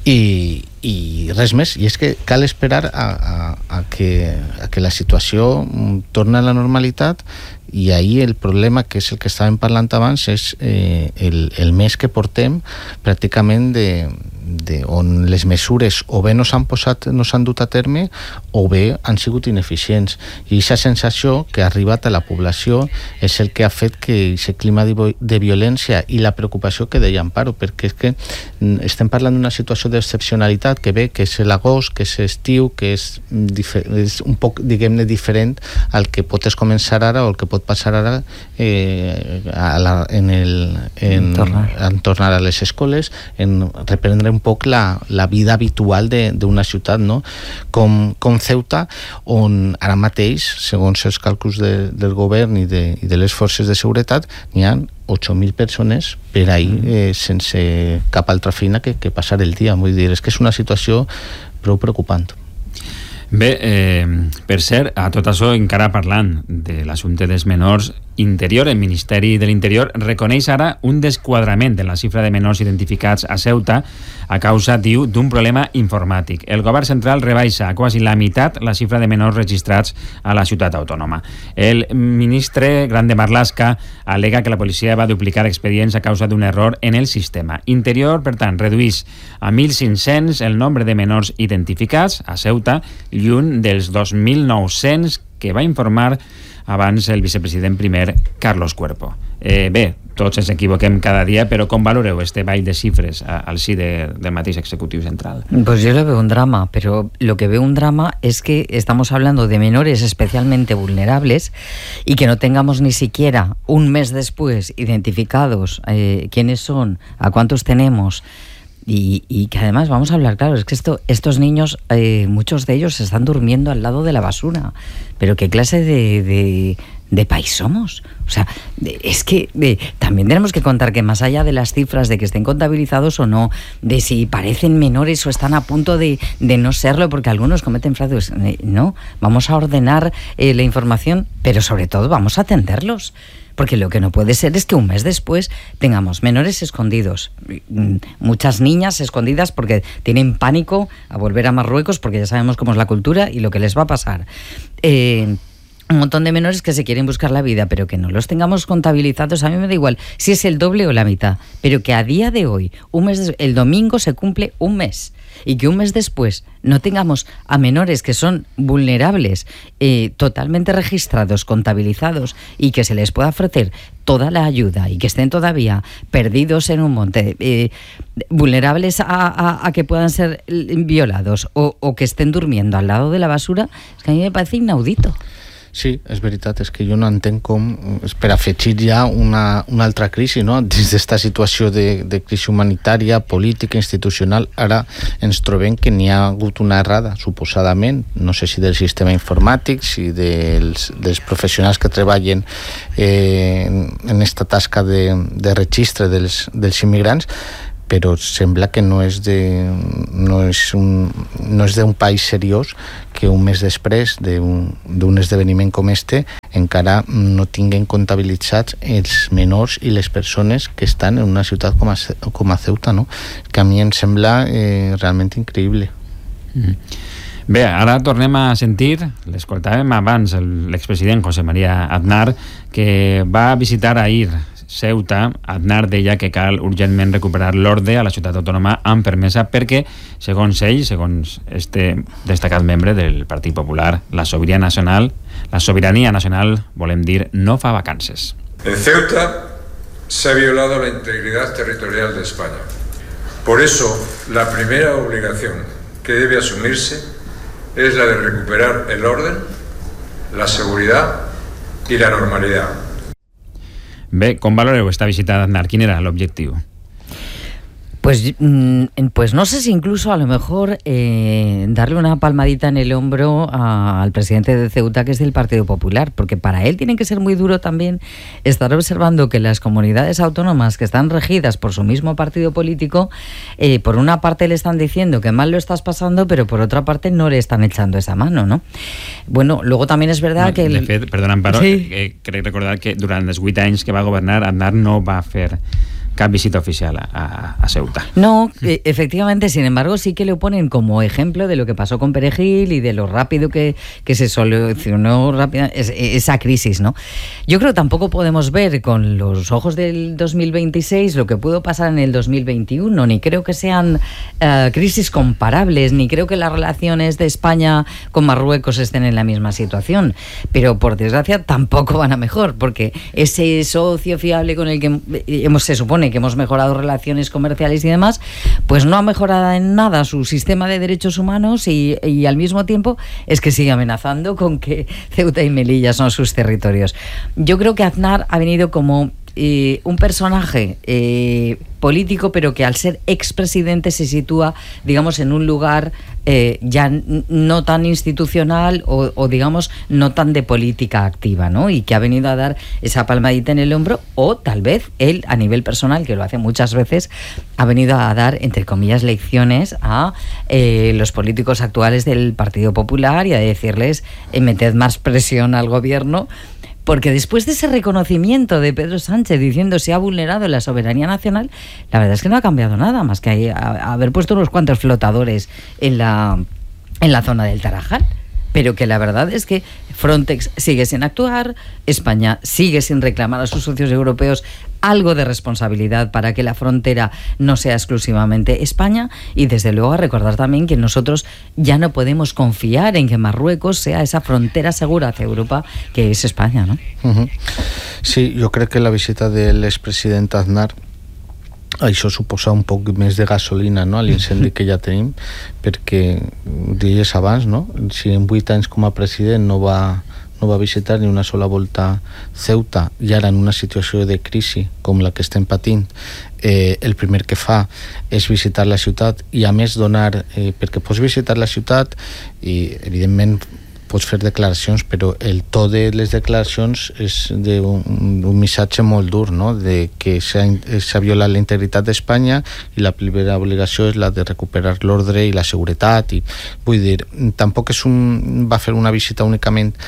i, i res més. I és que cal esperar a, a, a, que, a que la situació torni a la normalitat. I ahir el problema, que és el que estàvem parlant abans, és eh, el, el mes que portem pràcticament de, de on les mesures o bé no s'han posat, no s'han dut a terme o bé han sigut ineficients. I aquesta sensació que ha arribat a la població és el que ha fet que aquest clima de, de violència i la preocupació que deia Amparo, perquè és que estem parlant d'una situació d'excepcionalitat, que bé, que és l'agost, que és estiu, que és, és un poc, diguem-ne, diferent al que pot començar ara o el que pot passar ara eh, a la, en, el, en, tornar. en tornar a les escoles, en reprendre un poc la, la vida habitual d'una ciutat, no? Com, com Ceuta, on ara mateix, segons els càlculs de, del govern i de, i de les forces de seguretat, n'hi ha ocho mil persones per ahir eh, sense cap altra feina que, que passar el dia. Vull dir, és que és una situació prou preocupant.
Bé, eh, per cert, a tot això, encara parlant de l'assumpte dels menors, Interior, el Ministeri de l'Interior, reconeix ara un desquadrament en la xifra de menors identificats a Ceuta a causa, diu, d'un problema informàtic. El govern central rebaixa a quasi la meitat la xifra de menors registrats a la ciutat autònoma. El ministre Grande Marlaska al·lega que la policia va duplicar expedients a causa d'un error en el sistema. Interior, per tant, redueix a mil cinc-cents el nombre de menors identificats a Ceuta, lluny dels dos mil nou-cents que va informar abans el vicepresident primer, Carlos Cuerpo. Eh, bé, tots ens equivoquem cada dia, però com valoreu este ball de xifres al si de, del mateix executiu central?
Pues yo lo veo un drama, pero lo que veo un drama es que estamos hablando de menores especialmente vulnerables y que no tengamos ni siquiera un mes después identificados eh, quiénes son, a cuántos tenemos. Y, y que además, vamos a hablar claro, es que esto, estos niños, eh, muchos de ellos están durmiendo al lado de la basura. Pero ¿qué clase de, de, de país somos? O sea, de, es que de, también tenemos que contar que más allá de las cifras de que estén contabilizados o no, de si parecen menores o están a punto de, de no serlo, porque algunos cometen fraudes, eh, no, vamos a ordenar eh, la información, pero sobre todo vamos a atenderlos. porque lo que no puede ser es que un mes después tengamos menores escondidos, muchas niñas escondidas porque tienen pánico a volver a Marruecos, porque ya sabemos cómo es la cultura y lo que les va a pasar. Eh, un montón de menores que se quieren buscar la vida, pero que no los tengamos contabilizados. A mí me da igual si es el doble o la mitad, pero que a día de hoy, un mes des- el domingo se cumple un mes, y que un mes después no tengamos a menores que son vulnerables, eh, totalmente registrados, contabilizados, y que se les pueda ofrecer toda la ayuda y que estén todavía perdidos en un monte, eh, vulnerables a, a, a que puedan ser violados o, o que estén durmiendo al lado de la basura, es que a mí me parece inaudito.
Sí, és veritat, és que jo no entenc com, per afegir ja una, una altra crisi, no? Dins d'esta situació de, de crisi humanitària, política, institucional, ara ens trobem que n'hi ha hagut una errada, suposadament, no sé si del sistema informàtic, si dels, dels professionals que treballen eh, en esta tasca de, de registre dels, dels immigrants, però sembla que no és de no és un no és d'un país seriós que un mes després d'un, d'un esdeveniment com este encara no tinguen comptabilitzats els menors i les persones que estan en una ciutat com a, com a Ceuta, no? Que a mi em sembla eh, realment increïble.
Mm. Bé, ara tornem a sentir, l'escoltàvem abans, l'expresident José María Aznar, que va visitar ahir Ceuta. Aznar deia que cal urgentment recuperar l'ordre a la ciutat autònoma amb permesa perquè, segons ell, segons este destacat membre del Partit Popular, la sobirania nacional, la sobirania nacional, volem dir, no fa vacances.
En Ceuta se ha violado la integridad territorial de España. Por eso, la primera obligación que debe asumirse es la de recuperar el orden, la seguridad y la normalidad.
Bé, com valoreu esta visita d'Aznar? Quin era l'objectiu?
Pues, pues no sé si incluso a lo mejor eh, darle una palmadita en el hombro a, al presidente de Ceuta, que es del Partido Popular, porque para él tiene que ser muy duro también estar observando que las comunidades autónomas que están regidas por su mismo partido político, eh, por una parte le están diciendo que mal lo estás pasando, pero por otra parte no le están echando esa mano, ¿no? Bueno, luego también es verdad no, que...
De
el...
fet, perdona, Amparo,
sí.
eh, crec recordar que durant els vuit anys que va governar, Aznar no va fer cap visita oficial a, a, a Ceuta.
No, eh, efectivamente, sin embargo, sí que lo ponen como ejemplo de lo que pasó con Perejil y de lo rápido que, que se solucionó rápida, es, esa crisis, ¿no? Yo creo que tampoco podemos ver con los ojos del dos mil veintiséis lo que pudo pasar en el dos mil veintiuno, ni creo que sean uh, crisis comparables, ni creo que las relaciones de España con Marruecos estén en la misma situación, pero por desgracia tampoco van a mejor, porque ese socio fiable con el que hemos, se supone que hemos mejorado relaciones comerciales y demás, pues no ha mejorado en nada su sistema de derechos humanos y, y al mismo tiempo es que sigue amenazando con que Ceuta y Melilla son sus territorios. Yo creo que Aznar ha venido como eh, un personaje eh, político, pero que al ser expresidente se sitúa, digamos, en un lugar eh, ya n- no tan institucional o, o, digamos, no tan de política activa, ¿no? Y que ha venido a dar esa palmadita en el hombro, o tal vez él, a nivel personal, que lo hace muchas veces, ha venido a dar, entre comillas, lecciones a eh, los políticos actuales del Partido Popular y a decirles, eh, meted más presión al gobierno, porque después de ese reconocimiento de Pedro Sánchez diciendo se ha vulnerado la soberanía nacional, la verdad es que no ha cambiado nada, más que hay, a, haber puesto unos cuantos flotadores en la, en la zona del Tarajal. Pero que la verdad es que Frontex sigue sin actuar, España sigue sin reclamar a sus socios europeos algo de responsabilidad para que la frontera no sea exclusivamente España, y desde luego a recordar también que nosotros ya no podemos confiar en que Marruecos sea esa frontera segura hacia Europa que es España, ¿no?
Uh-huh. Sí, jo crec que la visita de l'expresident Aznar això suposa un poc més de gasolina, no?, a l'incendi que ja tenim, perquè deies abans, no?, si en vuit anys com a president no va, no va visitar ni una sola volta Ceuta, i ara en una situació de crisi com la que estem patint, eh, el primer que fa és visitar la ciutat, i a més donar, eh, perquè pots visitar la ciutat i evidentment pots fer declaracions, però el to de les declaracions és d'un un missatge molt dur, no?, de que s'ha violat la integritat d'Espanya i la primera obligació és la de recuperar l'ordre i la seguretat, i vull dir, tampoc és un, va fer una visita únicament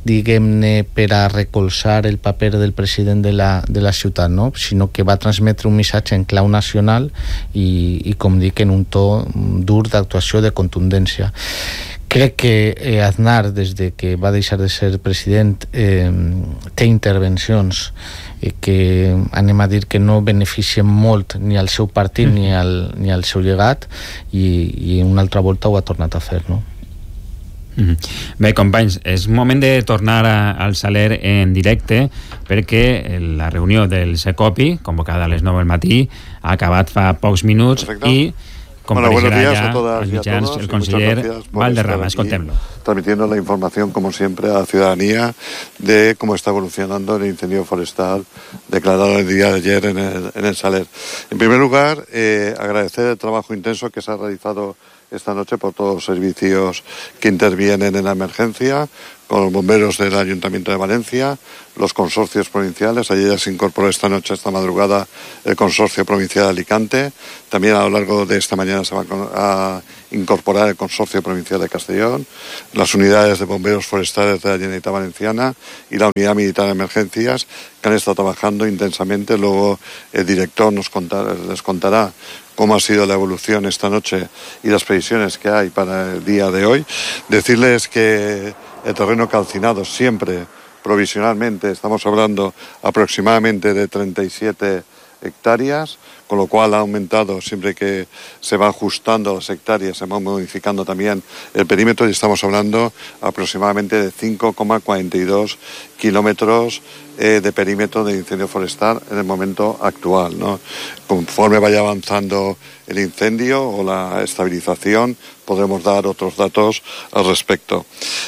diguem-ne, per a recolzar el paper del president de la, de la ciutat, no? Sinó que va transmetre un missatge en clau nacional i, i com dic, en un to dur d'actuació, de contundència. Crec que eh, Aznar, des de que va deixar de ser president, eh, té intervencions eh, que anem a dir que no beneficien molt ni al seu partit mm. ni, al, ni al seu llegat, i, i una altra volta ho ha tornat a fer, no?
Mm-hmm. Bé, companys, és moment de tornar a, al Saler en directe, perquè la reunió del Secopi, convocada a les nou del matí, ha acabat fa pocs minuts. Perfecte. I
Bueno, buenos días a todas y a todos.
El conseller Valderrama, escoltem-lo.
Transmitiendo la información, como siempre, a la ciudadanía de cómo está evolucionando el incendio forestal declarado el día de ayer en el, en el Saler. En primer lugar, eh, agradecer el trabajo intenso que se ha realizado esta noche por todos los servicios que intervienen en la emergencia, con los bomberos del Ayuntamiento de Valencia, los consorcios provinciales. Ayer ya se incorporó esta noche, esta madrugada, el Consorcio Provincial de Alicante. También a lo largo de esta mañana se va a incorporar el Consorcio Provincial de Castellón, las unidades de bomberos forestales de la Generalitat Valenciana y la Unidad Militar de Emergencias, que han estado trabajando intensamente. Luego el director nos contará, les contará cómo ha sido la evolución esta noche y las previsiones que hay para el día de hoy. Decirles que el terreno calcinado siempre, provisionalmente, estamos hablando aproximadamente de treinta y siete hectáreas, con lo cual ha aumentado siempre que se va ajustando las hectáreas, se va modificando también el perímetro, y estamos hablando aproximadamente de cinco coma cuarenta y dos kilómetros eh, de perímetro de incendio forestal en el momento actual, ¿no? Conforme vaya avanzando el incendio o la estabilización, podremos dar otros datos al respecto.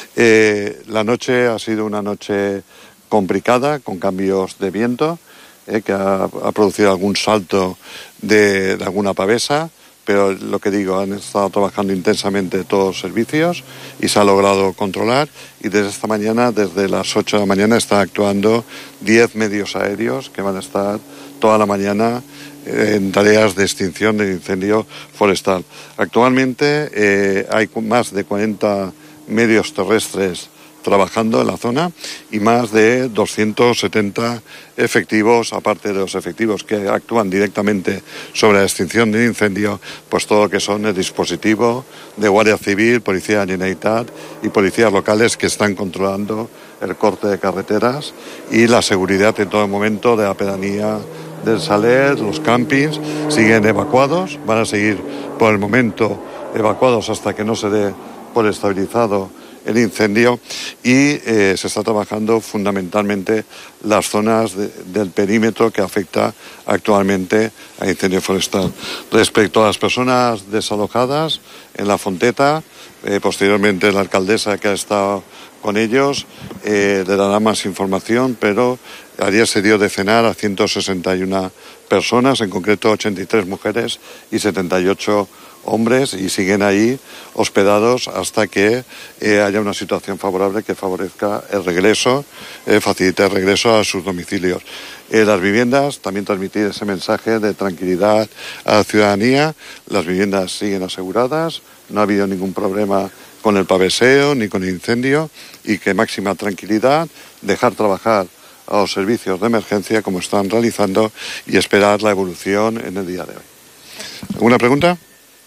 Eh, la noche ha sido una noche complicada, con cambios de viento, Eh, que ha, ha producido algún salto de, de alguna pavesa, pero lo que digo, han estado trabajando intensamente todos los servicios y se ha logrado controlar, y desde esta mañana, desde las ocho de la mañana, están actuando diez medios aéreos que van a estar toda la mañana eh, en tareas de extinción del incendio forestal. Actualmente eh, hay más de cuarenta medios terrestres trabajando en la zona y más de doscientos setenta efectivos, aparte de los efectivos que actúan directamente sobre la extinción del incendio, pues todo lo que son el dispositivo de Guardia Civil, Policía de la Generalitat y policías locales que están controlando el corte de carreteras y la seguridad en todo momento de la pedanía del Saler. Los campings siguen evacuados, van a seguir por el momento evacuados hasta que no se dé por estabilizado el incendio, y eh, se está trabajando fundamentalmente las zonas de, del perímetro que afecta actualmente al incendio forestal. Respecto a las personas desalojadas en la Fonteta, eh, posteriormente la alcaldesa, que ha estado con ellos, eh, le dará más información, pero ayer se dio de cenar a ciento sesenta y una personas, en concreto ochenta y tres mujeres y setenta y ocho hombres, y siguen ahí hospedados hasta que eh, haya una situación favorable que favorezca el regreso, eh, facilite el regreso a sus domicilios. Eh, las viviendas, también transmitir ese mensaje de tranquilidad a la ciudadanía. Las viviendas siguen aseguradas, no ha habido ningún problema con el paveseo ni con el incendio, y que máxima tranquilidad, dejar trabajar a los servicios de emergencia como están realizando y esperar la evolución en el día de hoy. ¿Alguna pregunta?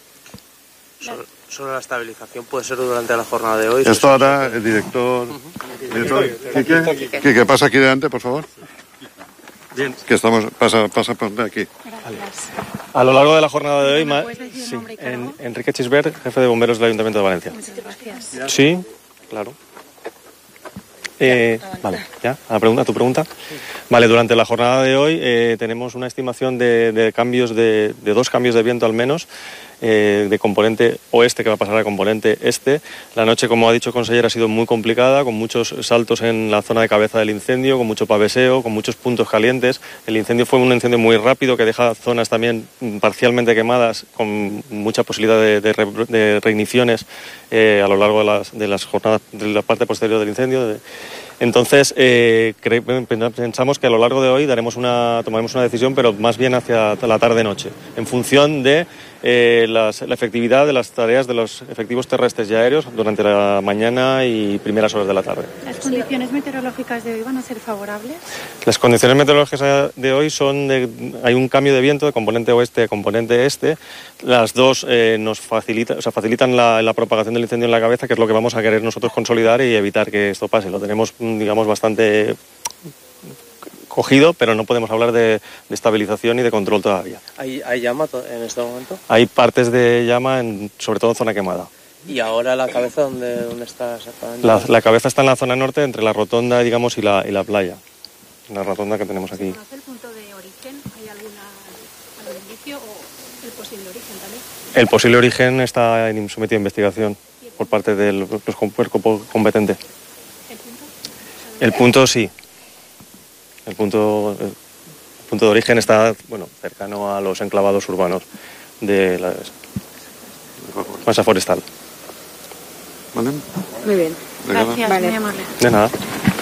Sobre, sobre la estabilización, ¿puede ser durante la jornada de hoy?
Esto ahora el director... Uh-huh. director ¿Qué, qué, ¿Qué pasa aquí delante, por favor? Bien. Que estamos... Pasa, pasa por aquí.
Gracias. A lo largo de la jornada de hoy, ma... sí, en, Enrique Chisbert, jefe de bomberos del Ayuntamiento de Valencia.
Muchas gracias.
Sí, claro. Eh, vale, ¿ya? ¿A la pregunta, tu pregunta? Vale, durante la jornada de hoy eh, tenemos una estimación de, de cambios, de, de dos cambios de viento al menos, eh, de componente oeste que va a pasar a componente este. La noche, como ha dicho el conseller, ha sido muy complicada, con muchos saltos en la zona de cabeza del incendio, con mucho paveseo, con muchos puntos calientes. El incendio fue un incendio muy rápido que deja zonas también parcialmente quemadas, con mucha posibilidad de, de, re, de reigniciones eh, a lo largo de las, de las jornadas, de la parte posterior del incendio. De, Entonces, eh, cre- pensamos que a lo largo de hoy daremos una, tomaremos una decisión, pero más bien hacia la tarde-noche, en función de eh, las, la efectividad de las tareas de los efectivos terrestres y aéreos durante la mañana y primeras horas de la tarde.
¿Las condiciones meteorológicas de hoy van a ser favorables?
Las condiciones meteorológicas de hoy son de, hay un cambio de viento de componente oeste a componente este. Las dos eh, nos facilita, o sea, facilitan la, la propagación del incendio en la cabeza, que es lo que vamos a querer nosotros consolidar y evitar que esto pase. Lo tenemos, digamos, bastante cogido, pero no podemos hablar de, de estabilización y de control todavía.
¿Hay, hay llama en este momento?
Hay partes de llama, en, sobre todo en zona quemada.
¿Y ahora la cabeza dónde, dónde está exactamente?
La, la cabeza está en la zona norte, entre la rotonda, digamos, y la, y la playa. La rotonda que tenemos aquí.
¿Se conoce el punto de origen? ¿Hay alguna, algún indicio o el posible origen también?
El posible origen está sometido a investigación por parte del cuerpo competente.
¿El punto?
El punto sí. El punto, el punto de origen está, bueno, cercano a los enclavados urbanos de la masa forestal.
¿Vale?
Muy bien. Gracias,
vale.
Muy amable.
De nada.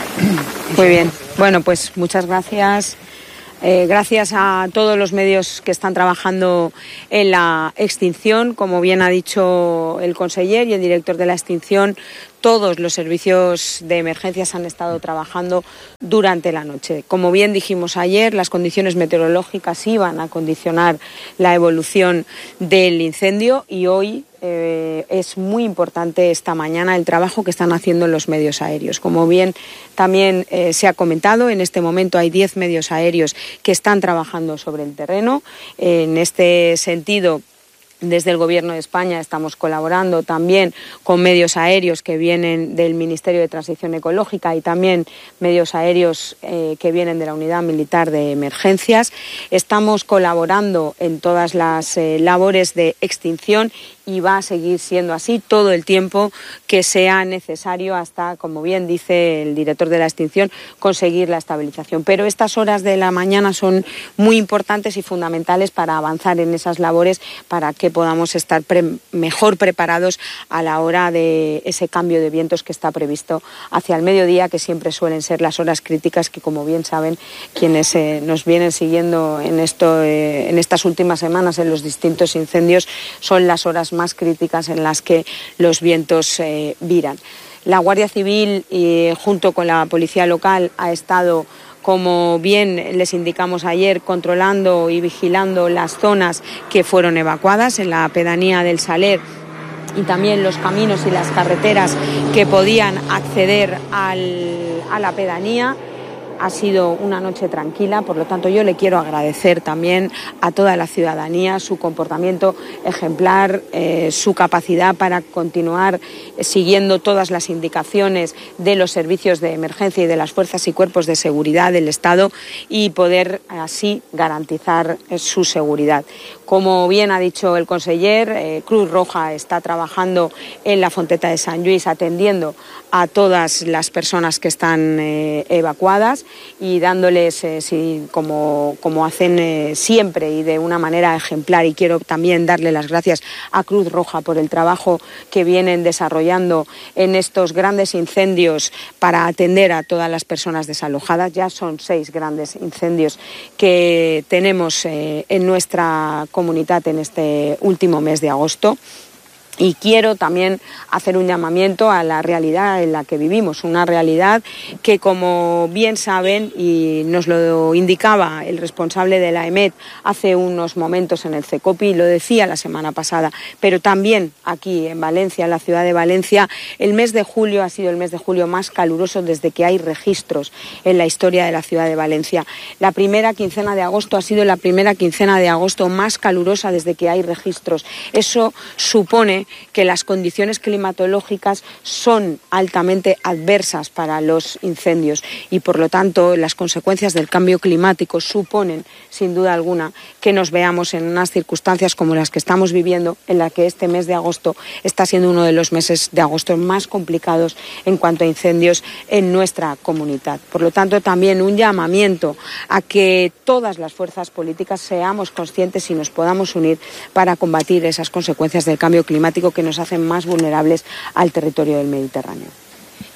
Muy bien. Bueno, pues muchas gracias. Eh, gracias a todos los medios que están trabajando en la extinción. Como bien ha dicho el conseller y el director de la extinción, todos los servicios de emergencias han estado trabajando durante la noche. Como bien dijimos ayer, las condiciones meteorológicas iban a condicionar la evolución del incendio y hoy eh, es muy importante esta mañana el trabajo que están haciendo los medios aéreos. Como bien también eh, se ha comentado, en este momento hay diez medios aéreos que están trabajando sobre el terreno. En este sentido, desde el Gobierno de España estamos colaborando también con medios aéreos que vienen del Ministerio de Transición Ecológica y también medios aéreos eh, que vienen de la Unidad Militar de Emergencias. Estamos colaborando en todas las eh, labores de extinción y va a seguir siendo así todo el tiempo que sea necesario hasta, como bien dice el director de la extinción, conseguir la estabilización. Pero estas horas de la mañana son muy importantes y fundamentales para avanzar en esas labores, para que podamos estar pre mejor preparados a la hora de ese cambio de vientos que está previsto hacia el mediodía, que siempre suelen ser las horas críticas que, como bien saben quienes eh, nos vienen siguiendo en, esto, eh, en estas últimas semanas en los distintos incendios, son las horas más críticas en las que los vientos eh, viran. La Guardia Civil, eh, junto con la Policía Local, ha estado, como bien les indicamos ayer, controlando y vigilando las zonas que fueron evacuadas en la pedanía del Saler y también los caminos y las carreteras que podían acceder al, a la pedanía. Ha sido una noche tranquila, por lo tanto yo le quiero agradecer también a toda la ciudadanía su comportamiento ejemplar, eh, su capacidad para continuar siguiendo todas las indicaciones de los servicios de emergencia y de las fuerzas y cuerpos de seguridad del Estado y poder así garantizar eh, su seguridad. Como bien ha dicho el conseller, eh, Cruz Roja está trabajando en la Fonteta de Sant Lluís atendiendo a todas las personas que están eh, evacuadas y dándoles, eh, sí, como, como hacen eh, siempre y de una manera ejemplar. Y quiero también darle las gracias a Cruz Roja por el trabajo que vienen desarrollando en estos grandes incendios para atender a todas las personas desalojadas. Ya son seis grandes incendios que tenemos eh, en nuestra comunidad en este último mes de agosto. Y quiero también hacer un llamamiento a la realidad en la que vivimos, una realidad que, como bien saben, y nos lo indicaba el responsable de la E M E T hace unos momentos en el CECOPI, lo decía la semana pasada, pero también aquí en Valencia, en la ciudad de Valencia, el mes de julio ha sido el mes de julio más caluroso desde que hay registros en la historia de la ciudad de Valencia. La primera quincena de agosto ha sido la primera quincena de agosto más calurosa desde que hay registros. Eso supone que las condiciones climatológicas son altamente adversas para los incendios y, por lo tanto, las consecuencias del cambio climático suponen, sin duda alguna, que nos veamos en unas circunstancias como las que estamos viviendo, en la que este mes de agosto está siendo uno de los meses de agosto más complicados en cuanto a incendios en nuestra comunidad. Por lo tanto, también un llamamiento a que todas las fuerzas políticas seamos conscientes y nos podamos unir para combatir esas consecuencias del cambio climático que nos hacen más vulnerables al territorio del Mediterráneo.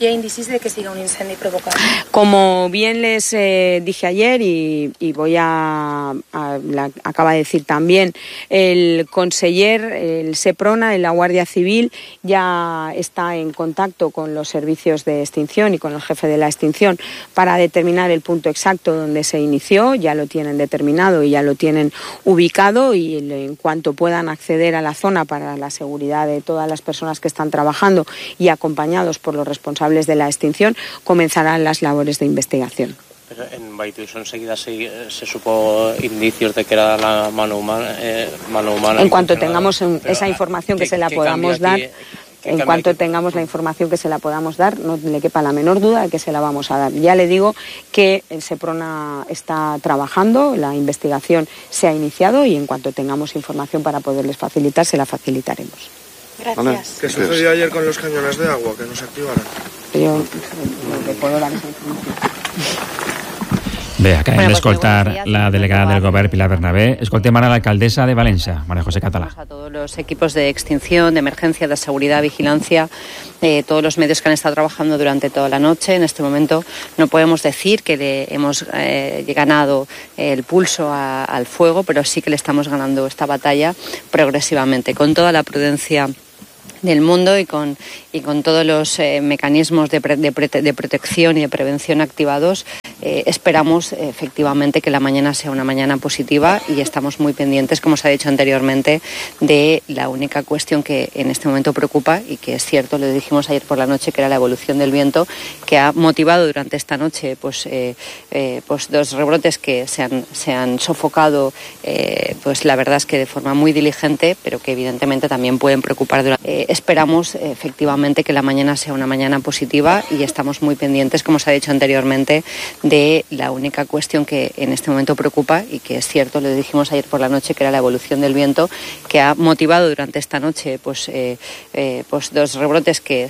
¿Y hay indicios de que siga un incendio provocado?
Como bien les eh, dije ayer y, y voy a, a la, acaba de decir también el conseller, el SEPRONA, en la Guardia Civil, ya está en contacto con los servicios de extinción y con el jefe de la extinción para determinar el punto exacto donde se inició. Ya lo tienen determinado y ya lo tienen ubicado, y en cuanto puedan acceder a la zona para la seguridad de todas las personas que están trabajando y acompañados por los responsables de la extinción, comenzarán las labores de investigación.
Pero en Baituso enseguida se, se supo indicios de que era la mano humana. Eh, mano humana
en cuanto tengamos un, esa información que, que se la podamos dar, aquí, en cuanto aquí? tengamos la información que se la podamos dar, no le quepa la menor duda de que se la vamos a dar. Ya le digo que el SEPRONA está trabajando, la investigación se ha iniciado y en cuanto tengamos información para poderles facilitar, se la facilitaremos.
Gracias.
¿Qué sucedió ayer con los cañones de agua que no se activaron?
Yo no te puedo dar esa información.
Bé, acabem bueno, d'escoltar pues la delegada del Govern, Pilar Bernabé. Escoltem ara l'alcaldessa de Valencia, María José Catalá.
A todos los equipos de extinción, de emergencia, de seguridad, vigilancia, eh, todos los medios que han estado trabajando durante toda la noche. En este momento no podemos decir que le hemos eh, ganado el pulso a, al fuego, pero sí que le estamos ganando esta batalla progresivamente, con toda la prudencia del mundo y con, y con todos los eh, mecanismos de, pre, de, pre, de protección y de prevención activados. Eh, esperamos eh, efectivamente que la mañana sea una mañana positiva y estamos muy pendientes, como se ha dicho anteriormente, de la única cuestión que en este momento preocupa y que es cierto, lo dijimos ayer por la noche, que era la evolución del viento, que ha motivado durante esta noche pues, eh, eh, pues dos rebrotes que se han, se han sofocado, eh, pues la verdad es que de forma muy diligente, pero que evidentemente también pueden preocupar durante... Eh, Esperamos efectivamente que la mañana sea una mañana positiva y estamos muy pendientes, como se ha dicho anteriormente, de la única cuestión que en este momento preocupa y que es cierto, lo dijimos ayer por la noche, que era la evolución del viento, que ha motivado durante esta noche pues, eh, eh, pues dos rebrotes que